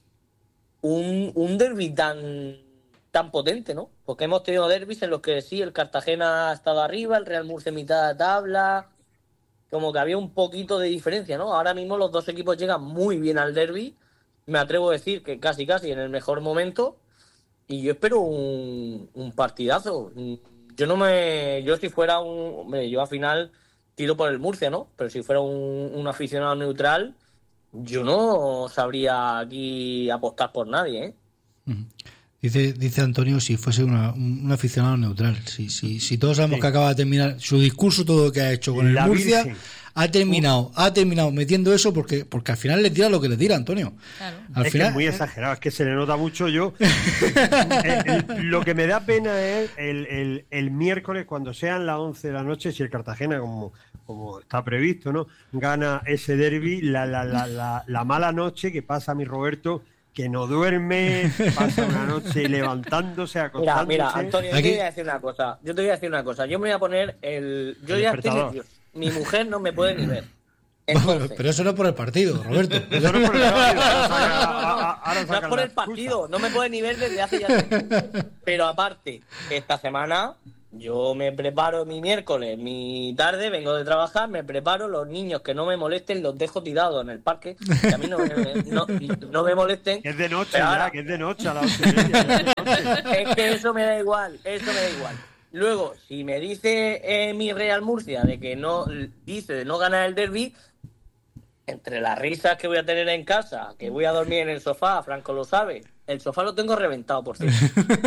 un, un derbi tan, tan potente, ¿no? Porque hemos tenido derbis en los que sí, el Cartagena ha estado arriba, el Real Murcia en mitad de tabla, como que había un poquito de diferencia, ¿no? Ahora mismo los dos equipos llegan muy bien al derbi, me atrevo a decir que casi casi en el mejor momento, y yo espero un, un partidazo. yo no me... Yo si fuera un... Hombre, yo al final tiro por el Murcia, ¿no? Pero si fuera un, un aficionado neutral, yo no sabría aquí apostar por nadie, ¿eh? Uh-huh. Dice, dice Antonio si fuese una, un, un aficionado neutral. Si, si, si todos sabemos sí. que acaba de terminar su discurso, todo lo que ha hecho con la el Murcia, Virgen. ha terminado, uh. ha terminado metiendo eso porque, porque al final le tira lo que le tira, Antonio. Claro. Al es final, que es muy exagerado, es que se le nota mucho. Yo el, el, lo que me da pena es el, el, el miércoles, cuando sean las once de la noche, si el Cartagena, como, como está previsto, ¿no? Gana ese derbi, la, la, la, la, la mala noche que pasa a mi Roberto, que no duerme, pasa una noche levantándose, acostándose. Mira, mira, Antonio, yo te voy a decir una cosa. Yo te voy a decir una cosa. Yo me voy a poner el. Yo el ya estoy nervioso. Mi mujer no me puede ni ver. Entonces, pero eso no es por el partido, Roberto. Eso no es por el partido. Ahora, ahora no es por el partido. No me puede ni ver desde hace ya tiempo. Pero aparte, esta semana yo me preparo mi miércoles, mi tarde, vengo de trabajar, me preparo, los niños que no me molesten los dejo tirados en el parque, que a mí no me, no, no me molesten. Que es de noche ya, ahora, que es de noche a las ocho y media. Es que eso me da igual, eso me da igual. Luego, si me dice eh, mi Real Murcia de que no, dice de no ganar el derbi, entre las risas que voy a tener en casa, que voy a dormir en el sofá, Franco lo sabe, el sofá lo tengo reventado, por cierto.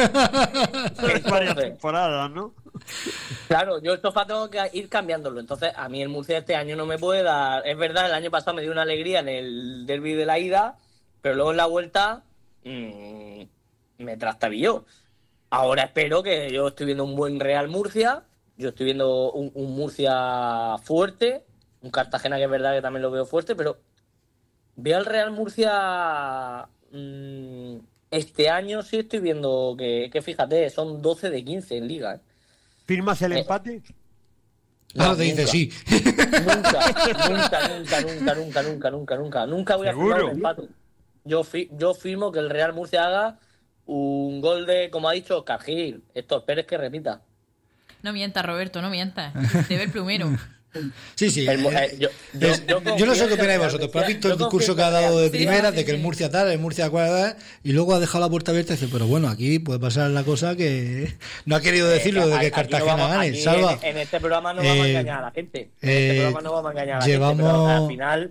Es varias temporadas, ¿no? Claro, yo el sofá tengo que ir cambiándolo. Entonces, a mí el Murcia este año no me puede dar... Es verdad, el año pasado me dio una alegría en el derbi de la ida, pero luego en la vuelta mmm, me trastabilló. Ahora espero que yo estoy viendo un buen Real Murcia, yo estoy viendo un, un Murcia fuerte, un Cartagena que es verdad que también lo veo fuerte, pero veo al Real Murcia... Mmm, este año sí estoy viendo que, que fíjate, son doce de quince en Liga. ¿eh? ¿Firmas el eh, empate? No, no te dice sí. Nunca, nunca, nunca, nunca, nunca, nunca, nunca, nunca. Nunca voy a firmar el empate. Yo, fi, yo firmo que el Real Murcia haga un gol de, como ha dicho Oscar Gil, Héctor Pérez que repita. No mientas, Roberto, no mientas. Te ve el plumero. Sí, sí. El, eh, yo, yo, es, yo, yo no sé qué opináis vosotros, pero has visto el discurso que ha dado de primera, sí, de que el Murcia tal, el Murcia cual, y luego ha dejado la puerta abierta y dice, pero bueno, aquí puede pasar la cosa que no ha querido decirlo eh, de que Cartagena no vamos, gane. Aquí, Salva. En, en este programa no vamos eh, a engañar a la gente. En eh, este programa no vamos a engañar a la llevamos... gente, pero al final...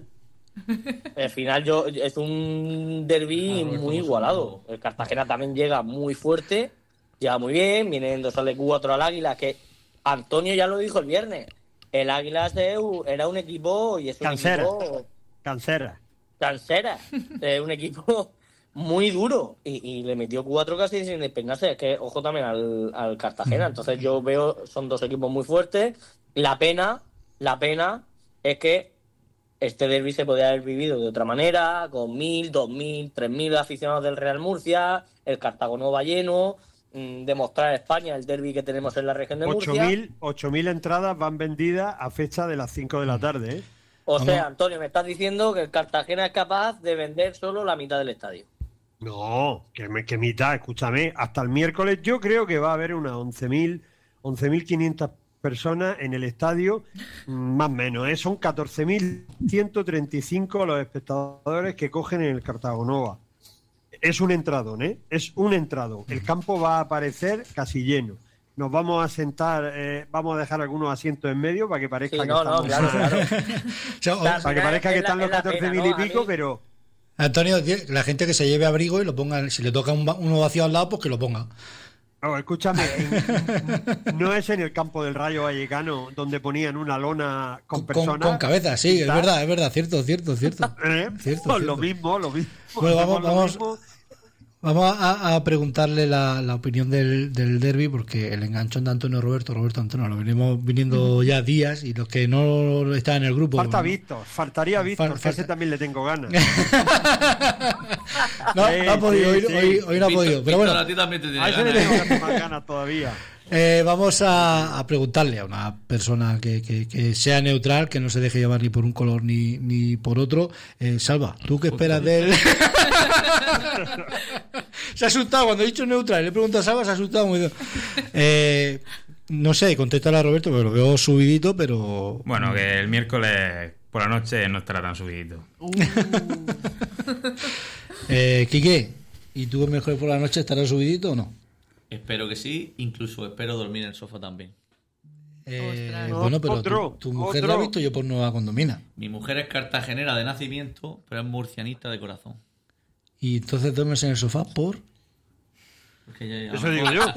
Al final yo es un derbi ah, muy igualado. El Cartagena también llega muy fuerte, llega muy bien, vienen dos al cuatro al Águila, que Antonio ya lo dijo el viernes. El Águila era un equipo y es un Cancera. equipo... Cancera. Cancera. Es un equipo muy duro. Y, y le metió cuatro casi sin despeinarse. Es que, ojo también al, al Cartagena. Entonces yo veo, son dos equipos muy fuertes. La pena, la pena es que este derbi se podría haber vivido de otra manera, con mil, dos mil, tres mil aficionados del Real Murcia, el Cartagonova va lleno... demostrar a España el derbi que tenemos en la región de Murcia. ocho mil entradas van vendidas a fecha de las cinco de la tarde, ¿eh? O Vamos. sea, Antonio, me estás diciendo que el Cartagena es capaz de vender solo la mitad del estadio. No, que, que mitad, escúchame, hasta el miércoles yo creo que va a haber unas once mil quinientas personas en el estadio, más o menos, ¿eh? Son catorce mil ciento treinta y cinco los espectadores que cogen en el Cartagonova. Es un entradón, ¿eh? Es un entradón. El campo va a aparecer casi lleno. Nos vamos a sentar, eh, vamos a dejar algunos asientos en medio para que parezca sí, que no, estamos... No, claro, claro. o sea, o, para que parezca que están los catorce mil y pico, pero... Antonio, la gente que se lleve abrigo y lo ponga, si le toca un, uno vacío al lado, pues que lo ponga. No, escúchame, no es en el campo del Rayo Vallecano donde ponían una lona con, con personas. Con, con cabeza, sí, es verdad, es verdad, cierto, cierto, cierto. ¿Eh? cierto, pues cierto. Lo mismo, lo mismo. Bueno, vamos, vamos, mismo. vamos a, a preguntarle la, la opinión del, del derbi, porque el enganchón de Antonio Roberto, Roberto Antonio, lo venimos viniendo ya días, y los que no están en el grupo... Falta Víctor, faltaría Víctor, Fal, que a ese también le tengo ganas. no, sí, no ha podido, sí, hoy, sí. hoy, hoy no ha Víctor, podido, pero bueno. A ti también te tiene a ese le tengo que tomar ganas todavía. Eh, vamos a, a preguntarle a una persona que, que, que sea neutral, que no se deje llevar ni por un color ni, ni por otro. Eh, Salva, ¿tú qué esperas de él? Se ha asustado cuando he dicho neutral. Le he preguntado a Salva, se ha asustado muy bien. Eh, no sé, contéstale a Roberto, porque lo veo subidito, pero... Bueno, que el miércoles por la noche no estará tan subidito. Uh. eh, Quique, ¿y tú el miércoles por la noche estarás subidito o no? Espero que sí, incluso espero dormir en el sofá también. Eh, Ostras. bueno, pero Otro, tu, tu mujer otro. la ha visto yo por Nueva Condomina. Mi mujer es cartagenera de nacimiento, pero es murcianista de corazón. Y entonces duermes en el sofá por... Porque ella- Eso digo yo.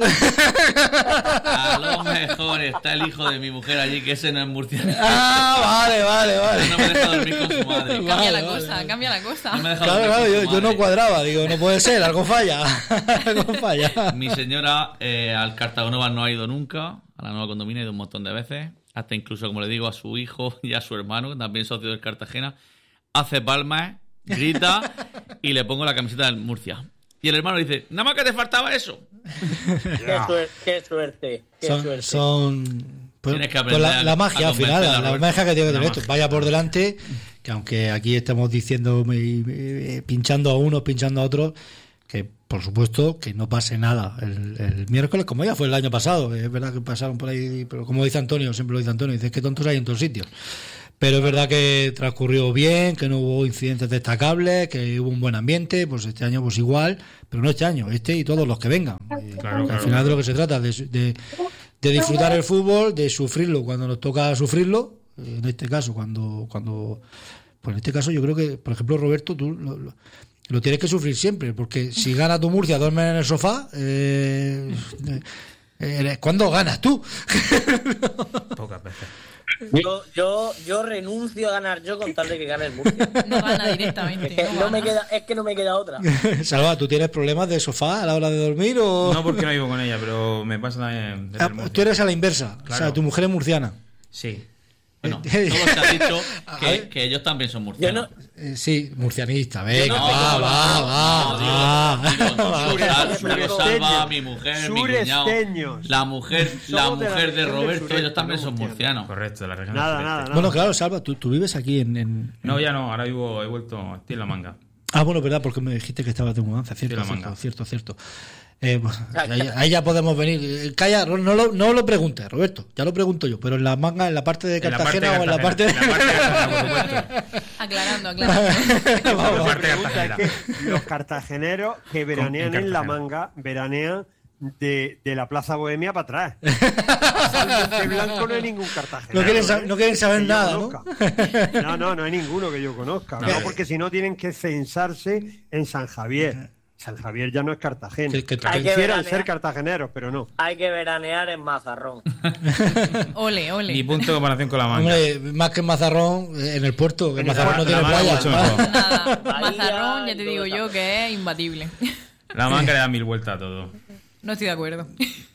A lo mejor está el hijo de mi mujer allí, que ese no es murcianista. Ah, vale, vale, vale. No me deja dormir con su madre. Cambia Vale, la vale, cosa, vale. cambia la cosa. No me deja Claro, dormir claro, con yo, su yo no madre. cuadraba, digo, no puede ser, algo falla, algo falla. Mi señora eh, al Cartagonova no ha ido nunca, a la Nueva Condomina ha ido un montón de veces, hasta incluso, como le digo, a su hijo y a su hermano, también socio del Cartagena, hace palmas, grita y le pongo la camiseta del Murcia. Y el hermano dice, nada más que te faltaba eso. Qué, suerte, qué suerte, qué Son, suerte. son pues, Tienes que pues aprender la, a- la a magia al convencer final, a la, la Roberto. magia que tiene que La tener esto. magia. Vaya por delante, que aunque aquí estemos diciendo, eh, eh, pinchando a unos, pinchando a otros, que por supuesto que no pase nada el, el miércoles, como ya fue el año pasado. Es verdad que pasaron por ahí, pero como dice Antonio, siempre lo dice Antonio, dice que tontos hay en todos sitios. Pero es verdad que transcurrió bien, que no hubo incidentes destacables, que hubo un buen ambiente. Pues este año pues igual, pero no este año, este y todos los que vengan. Eh, Claro, al claro. final de lo que se trata, de, de, de disfrutar el fútbol, de sufrirlo cuando nos toca sufrirlo. Eh, En este caso, cuando, cuando, pues en este caso yo creo que, por ejemplo, Roberto, tú lo, lo, lo tienes que sufrir siempre, porque si gana tu Murcia, duermes en el sofá. Eh, eh, ¿Cuándo ganas tú? Pocas veces. Yo, yo, yo renuncio a ganar yo con tal de que gane el Murcia. No gana directamente. Es que no no me gana. queda, es que no me queda otra. Salva, ¿tú tienes problemas de sofá a la hora de dormir o...? No porque no vivo con ella, pero me pasa también desde Ah, el Murcia. tú eres a la inversa, o sea, Claro. tu mujer es murciana. Sí. Bueno, Eh, todo se ha dicho A que, ver. que ellos también son Yo murcianos. no, Eh, sí, murcianista, venga, Yo no va, tengo va, va, va, Digo, digo, va. digo, Sal- Suresteños. digo, Salva, mi mujer, mi cuñado, Suresteños. la mujer, la Somos de la mujer de región del Roberto, sureste, ellos también no son murcianos. murcianos. Correcto, de la región Nada, del sureste. nada, nada. Bueno, claro, Salva, tú, tú vives aquí en, en- No, ya no, ahora vivo, he vuelto, estoy en la manga. Ah, bueno, verdad, porque me dijiste que estabas de mudanza, cierto, Sí, la cierto, manga. cierto, cierto. Eh, bueno, ahí, ahí ya podemos venir. Eh, Calla, no lo, no lo preguntes, Roberto, ya lo pregunto yo, pero en la manga, en la parte de En la parte de Cartagena o en la parte de... Cartagena, en la parte de Cartagena, por supuesto. Aclarando, aclarando. Vamos, La parte pregunta cartagenera. es que los cartageneros que veranean en en la Cartagena. manga, veranean de, de la Plaza Bohemia para atrás. De blanco no hay ningún cartagenero. No quieren sa- ¿eh? no quieren saber Que yo nada, ¿no? conozca. No, no, no hay ninguno que yo conozca. No. No, porque si no tienen que censarse en San Javier. San Javier ya no es Cartagena. Que- que- Hay que Quisieran veranear. ser cartageneros, pero no. hay que veranear en Mazarrón. Ole, ole. Ni punto de comparación con la manga. Hombre, más que en Mazarrón, eh, en el puerto, que En el Mazarrón no puerto, tiene la manga playa. mucho mejor. Nada, Bahía Mazarrón, ya y te todo digo eso. yo que es imbatible. La manga le da mil vueltas a todo. No estoy de acuerdo.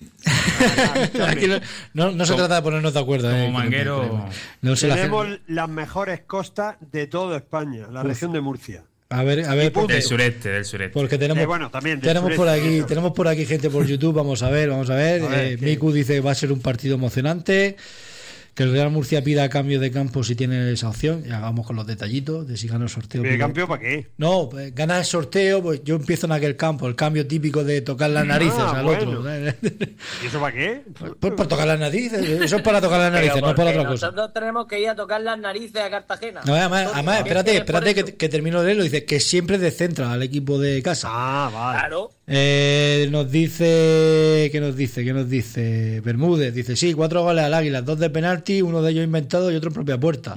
Aquí no, no, no se Como- trata de ponernos de acuerdo. como eh, manguero- No sé, la Tenemos gente- las mejores costas de toda España, la región de Murcia. A ver, a ver, porque, Del sureste, del sureste. porque tenemos, Eh, bueno, también del tenemos por sureste, aquí, eso. tenemos por aquí gente por YouTube. Vamos a ver, vamos a ver. A ver, Eh, ¿qué? Miku dice que va a ser un partido emocionante. Que el Real Murcia pida cambio de campo si tiene esa opción. Y hagamos con los detallitos de si gana el sorteo. ¿De pido- cambio para qué? No, pues, gana el sorteo, pues yo empiezo en aquel campo, el cambio típico de tocar las narices Ah, al bueno. otro. ¿Y eso para qué? Pues por tocar las narices, eso es para tocar las narices, Pero no para porque otra cosa. nosotros tenemos que ir a tocar las narices a Cartagena. No, además, Entonces, además, ¿qué espérate, tienes por espérate que, eso? que termino de leerlo. Dice que siempre descentra al equipo de casa. Ah, vale. Claro. Eh, nos dice, ¿qué nos dice? ¿Qué nos dice? Bermúdez dice, sí, cuatro goles al Águila, dos de penalti, uno de ellos inventado y otro en propia puerta.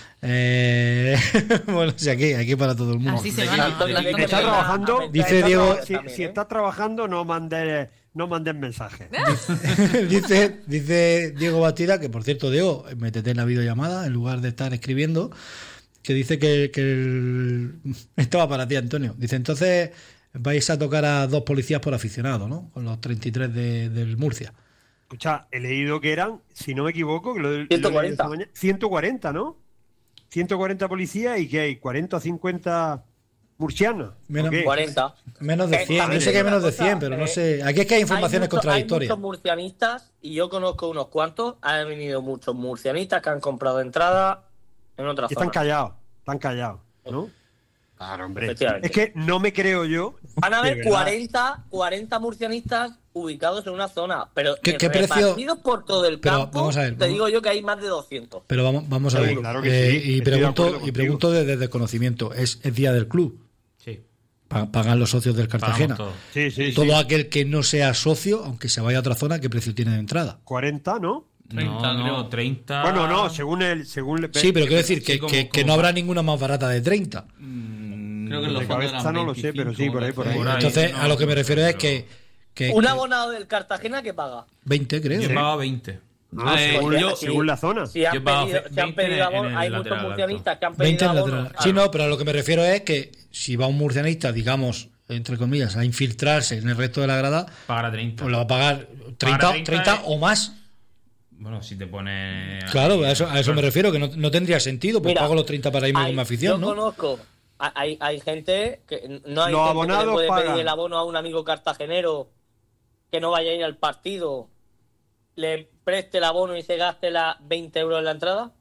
Eh, bueno, sí, aquí, aquí para todo el mundo. Así se Aquí, van. aquí, las aquí, dos Está de- trabajando, a- a- Dice está Diego- traba- si, también, si ¿eh? estás trabajando, no mandes, no mandes mensajes. dice, dice Diego Bastida, que por cierto, Diego, métete en la videollamada en lugar de estar escribiendo, que dice que, que el... esto va para ti, Antonio. Dice, entonces vais a tocar a dos policías por aficionado, ¿no? Con los treinta y tres de, del Murcia. Escucha, he leído que eran, si no me equivoco, que lo, lo ciento leí cuarenta. esta mañana, ciento cuarenta, ¿no? ciento cuarenta policías y que hay cuarenta o cincuenta murcianos. Menos- ¿o qué? cuarenta. Menos de Eh, cien, yo también sé que hay te menos digo de una cien, cosa, pero no eh, sé. Aquí es que hay informaciones Hay mucho- contradictorias. Hay muchos murcianistas y yo conozco unos cuantos. Han venido muchos murcianistas que han comprado entrada en otras Y están zonas. callados, están callados, ¿no? Claro, hombre. Efectivamente. Es que no me creo yo. Van a de haber verdad. cuarenta, cuarenta murcianistas ubicados en una zona, pero ¿Qué- qué precio? repartidos por todo el Pero campo, vamos a ver, te vamos- digo yo que hay más de doscientos. Pero vamos, vamos a Sí, ver. claro que Eh, sí, y estoy de pregunto, acuerdo y contigo. pregunto desde el conocimiento. ¿Es, es día del club? Sí. pagan los socios del Cartagena. Todo. Sí, sí, Todo sí. aquel que no sea socio, aunque se vaya a otra zona, ¿qué precio tiene de entrada? cuarenta, ¿no? treinta, no, creo. no, treinta. Bueno, no, según el... Según el Sí, pero quiero decir que, sí, como- que, que como- no habrá ninguna más barata de treinta. Mm, Creo que en los de fondos cabeza eran no lo sé, pero sí, veinticinco, por ahí, por ahí. Por ahí. Entonces, no, a lo que me refiero es pero- que, que, Un que abonado del Cartagena que paga. veinte, creo. Yo ¿no? pagaba veinte. No, Eh, según, yo- según la zona. Si han Yo pago pedido, si han veinte pedido en abono, el hay lateral muchos alto. murcianistas que han veinte pedido en abono. lateral. Sí, no, pero a lo que me refiero es que si va un murcianista, digamos, entre comillas, a infiltrarse en el resto de la grada, Pagará treinta. pues lo va a pagar treinta, treinta, treinta eh. o más. Bueno, si te pone. Claro, a eso, a eso me Claro. refiero, que no, no tendría sentido, pues Mira, pago los treinta para irme Hay- con mi afición, yo ¿no? conozco, hay, hay gente que no hay Los gente abonados que le puede pagan. pedir el abono a un amigo cartagenero que no vaya a ir al partido, le preste el abono y se gaste las veinte euros en la entrada.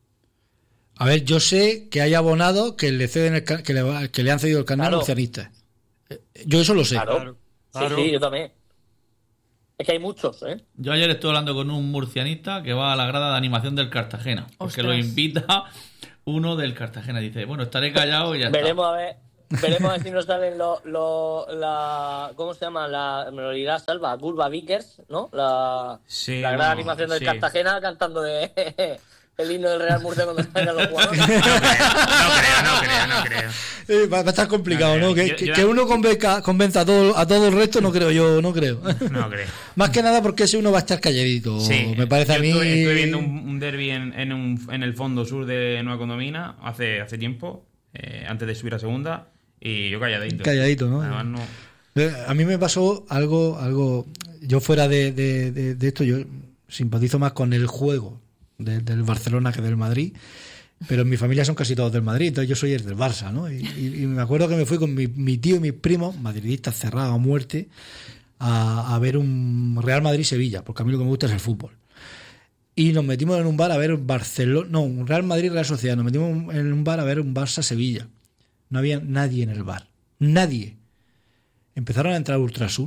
A ver, yo sé que hay abonados que le ceden el ca- que, le, va- que le han cedido el carnet Claro. a murcianistas. Eh, Yo eso lo sé. Claro, Claro, claro. Sí, sí, yo también. Es que hay muchos, ¿eh? Yo ayer estuve hablando con un murcianista que va a la grada de animación del Cartagena. Porque Ostras. lo invita uno del Cartagena. Dice, bueno, estaré callado y ya está. Veremos a ver. Veremos a ver si nos salen los. Lo, la, ¿Cómo se llama? La, me lo dirá Salva. Curva Vickers, ¿no? La, Sí, la gran bueno, animación del sí. Cartagena cantando de, el himno del Real Murcia cuando salgan los jugadores. No creo, no creo, no creo. Eh, va, va a estar complicado, No, ¿no? Que, yo- que- yo- que uno convenza, convenza a todo, a todo el resto, no creo yo, no creo. No creo. Más que nada porque ese uno va a estar calladito, Sí, me parece yo a mí. Estuve, estuve viendo un, un derby en, en, un- en el fondo sur de Nueva Condomina hace, hace tiempo, eh, antes de subir a segunda, y yo calladito. Calladito, ¿no? Además, no. Eh, A mí me pasó algo, algo. Yo fuera de, de- de- de esto, yo simpatizo más con el juego de- del Barcelona que del Madrid, pero en mi familia son casi todos del Madrid, entonces yo soy el del Barça, ¿no? Y, y- y me acuerdo que me fui con mi, mi tío y mis primos, madridistas cerrados a muerte, a, a ver un Real Madrid-Sevilla, porque a mí lo que me gusta es el fútbol. Y nos metimos en un bar a ver un Barcelona, no, un Real Madrid-Real Sociedad, nos metimos en un bar a ver un Barça-Sevilla. No había nadie en el bar, nadie. Empezaron a entrar Ultrasur.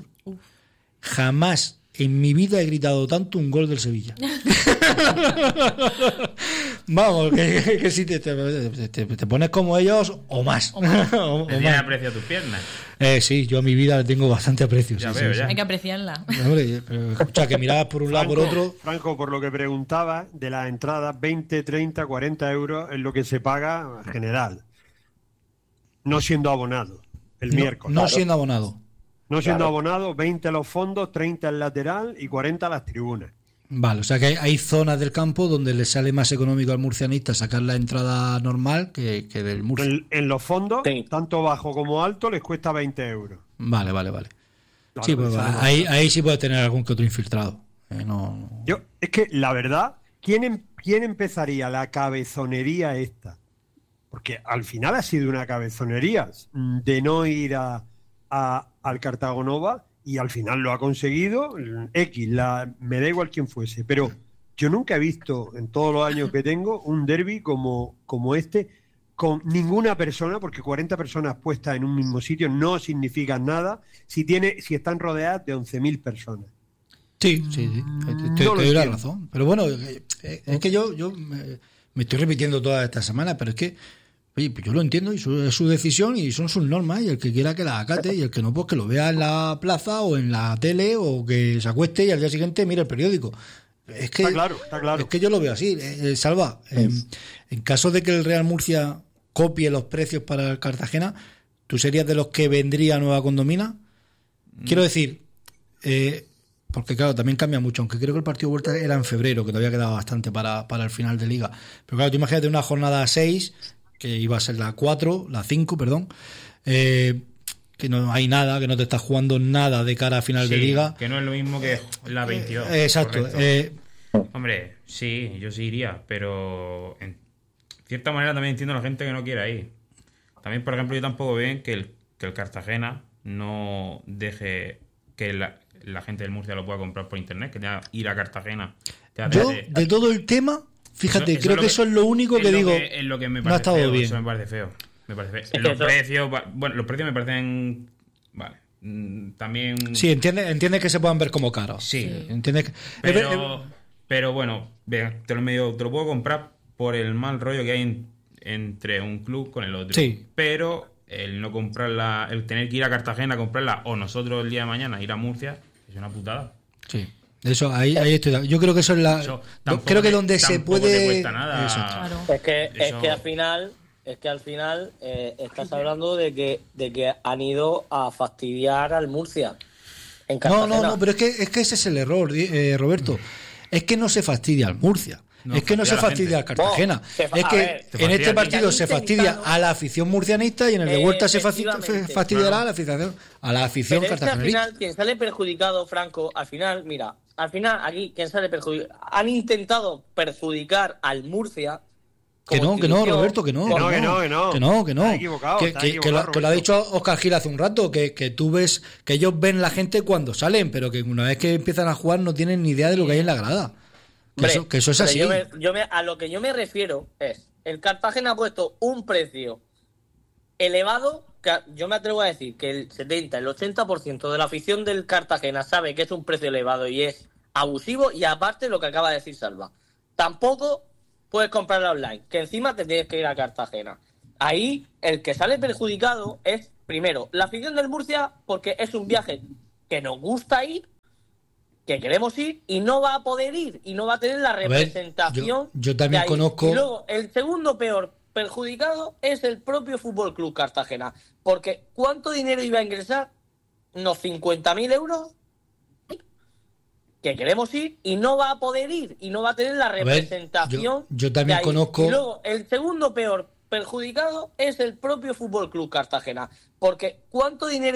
Jamás en mi vida he gritado tanto un gol del Sevilla. Vamos, que, que, que si te, te, te- te pones como ellos o más. O- o Le tienes más. aprecio a tus piernas. Eh, sí, yo a mi vida le tengo bastante aprecio. Ya sí, veo, sí, ya. Hay que apreciarla. sí. Hombre, pero escucha, que mirabas por un lado por otro. Franco, por lo que preguntaba, de las entradas, veinte, treinta, cuarenta euros es lo que se paga en general. No siendo abonado, el No, miércoles. no siendo abonado. No siendo Claro. abonado, veinte a los fondos, treinta al lateral y cuarenta a las tribunas. Vale, o sea que hay, hay zonas del campo donde le sale más económico al murcianista sacar la entrada normal que, que del Murcia. En, en los fondos, Sí. tanto bajo como alto, les cuesta veinte euros. Vale, vale, vale. Claro, Sí, pues sale más. ahí, ahí sí puede tener algún que otro infiltrado. Eh, no, no. Yo, es que la verdad, ¿quién, em- quién empezaría la cabezonería esta? Porque al final ha sido una cabezonería mm, de no ir a, a- al Cartagonova y al final lo ha conseguido. mm, X, la, me da igual quién fuese, pero yo nunca he visto en todos los años que tengo un derby como, como este con ninguna persona, porque cuarenta personas puestas en un mismo sitio no significan nada si, tiene, si están rodeadas de once mil personas. Sí, sí, sí. Te, te- No lo te doy la entiendo. razón. Pero bueno, eh, eh, es que yo, yo me, me estoy repitiendo toda esta semana, pero es que, oye, pues yo lo entiendo y su- es su decisión y son sus normas y el que quiera que la acate y el que no, pues que lo vea en la plaza o en la tele o que se acueste y al día siguiente mire el periódico. Es que, Está claro, está claro. Es que yo lo veo así. Eh, eh, Salva, eh, en caso de que el Real Murcia copie los precios para el Cartagena, ¿tú serías de los que vendría a Nueva Condomina? Quiero decir, eh, porque claro, también cambia mucho, aunque creo que el partido de vuelta era en febrero, que todavía quedaba bastante para, para el final de liga. Pero claro, tú imagínate una jornada seis, que iba a ser la cuatro, la cinco, perdón, eh, que no hay nada, que no te estás jugando nada de cara a final de Sí, liga. que no es lo mismo que la veintidós. Eh, exacto. correcto. eh, Hombre, sí, yo sí iría, pero en cierta manera también entiendo a la gente que no quiera ir. También, por ejemplo, yo tampoco veo que el, que el Cartagena no deje que la, la gente del Murcia lo pueda comprar por internet, que tenga que ir a Cartagena. Tenga yo, que- de todo el tema, fíjate, Eso- eso creo es lo que eso es lo único es que lo digo. es lo que me no ha parece estado feo, bien. Eso me parece feo. Me parece feo. que Los eso- precios, va- bueno, los precios me parecen, vale, mm, también. Sí, entiende, entiende que se puedan ver como caros. Sí. Entiende que, Pero, eh, eh, pero bueno, ve, te lo, medio, te lo puedo comprar por el mal rollo que hay en- entre un club con el otro. Sí. Pero el no comprarla, el tener que ir a Cartagena a comprarla, o nosotros el día de mañana ir a Murcia, es una putada. Sí. Eso, ahí, ahí estoy. Yo creo que eso es la. Eso, creo que donde se puede. Te cuesta nada. Eso. Claro. Es que, es Eso- que al final, es que al final eh, estás hablando de que, de que han ido a fastidiar al Murcia. En No, Cartagena. no, no, pero es que, es que ese es el error, di- eh, Roberto. Es que no se fastidia al Murcia. No, es que no se fastidia a la fastidia al gente. Cartagena. No, se fa- es a que ver, en fastidia este al partido que se han fastidia intentado- a la afición murcianista y en el de vuelta se, faci- Efectivamente. se fastidiará Claro. a la afición, a la afición Pero es que al cartagenista. final, quien sale perjudicado, Franco, al final, mira, al final aquí, quien sale perjudicado, han intentado perjudicar al Murcia. Que como no, que no, institución, Roberto, que no. Que no, que no, que no. Que no, que no. Está equivocado, Que, está que- que equivocado, lo, que lo ha Roberto. dicho Óscar Gil hace un rato, que, que tú ves, que ellos ven la gente cuando salen, pero que una vez que empiezan a jugar no tienen ni idea de lo que hay en la grada. Que, Hombre, eso, que eso es pero así. Yo me- yo me- a lo que yo me refiero es, el Cartagena ha puesto un precio elevado, que yo me atrevo a decir que el setenta, el ochenta por ciento de la afición del Cartagena sabe que es un precio elevado y es abusivo, y aparte lo que acaba de decir Salva, tampoco puedes comprarla online, que encima te tienes que ir a Cartagena. Ahí el que sale perjudicado es, primero, la afición del Murcia, porque es un viaje que nos gusta ir, que queremos ir, y no va a poder ir, y no va a tener la ver, representación. yo- yo también de ahí. conozco- Y luego, el segundo peor perjudicado es el propio Fútbol Club Cartagena, porque ¿cuánto dinero iba a ingresar? Unos cincuenta mil euros, que queremos ir, y no va a poder ir, y no va a tener la ver, representación. yo- yo también de ahí. conozco- Y luego, el segundo peor perjudicado es el propio Fútbol Club Cartagena, porque ¿cuánto dinero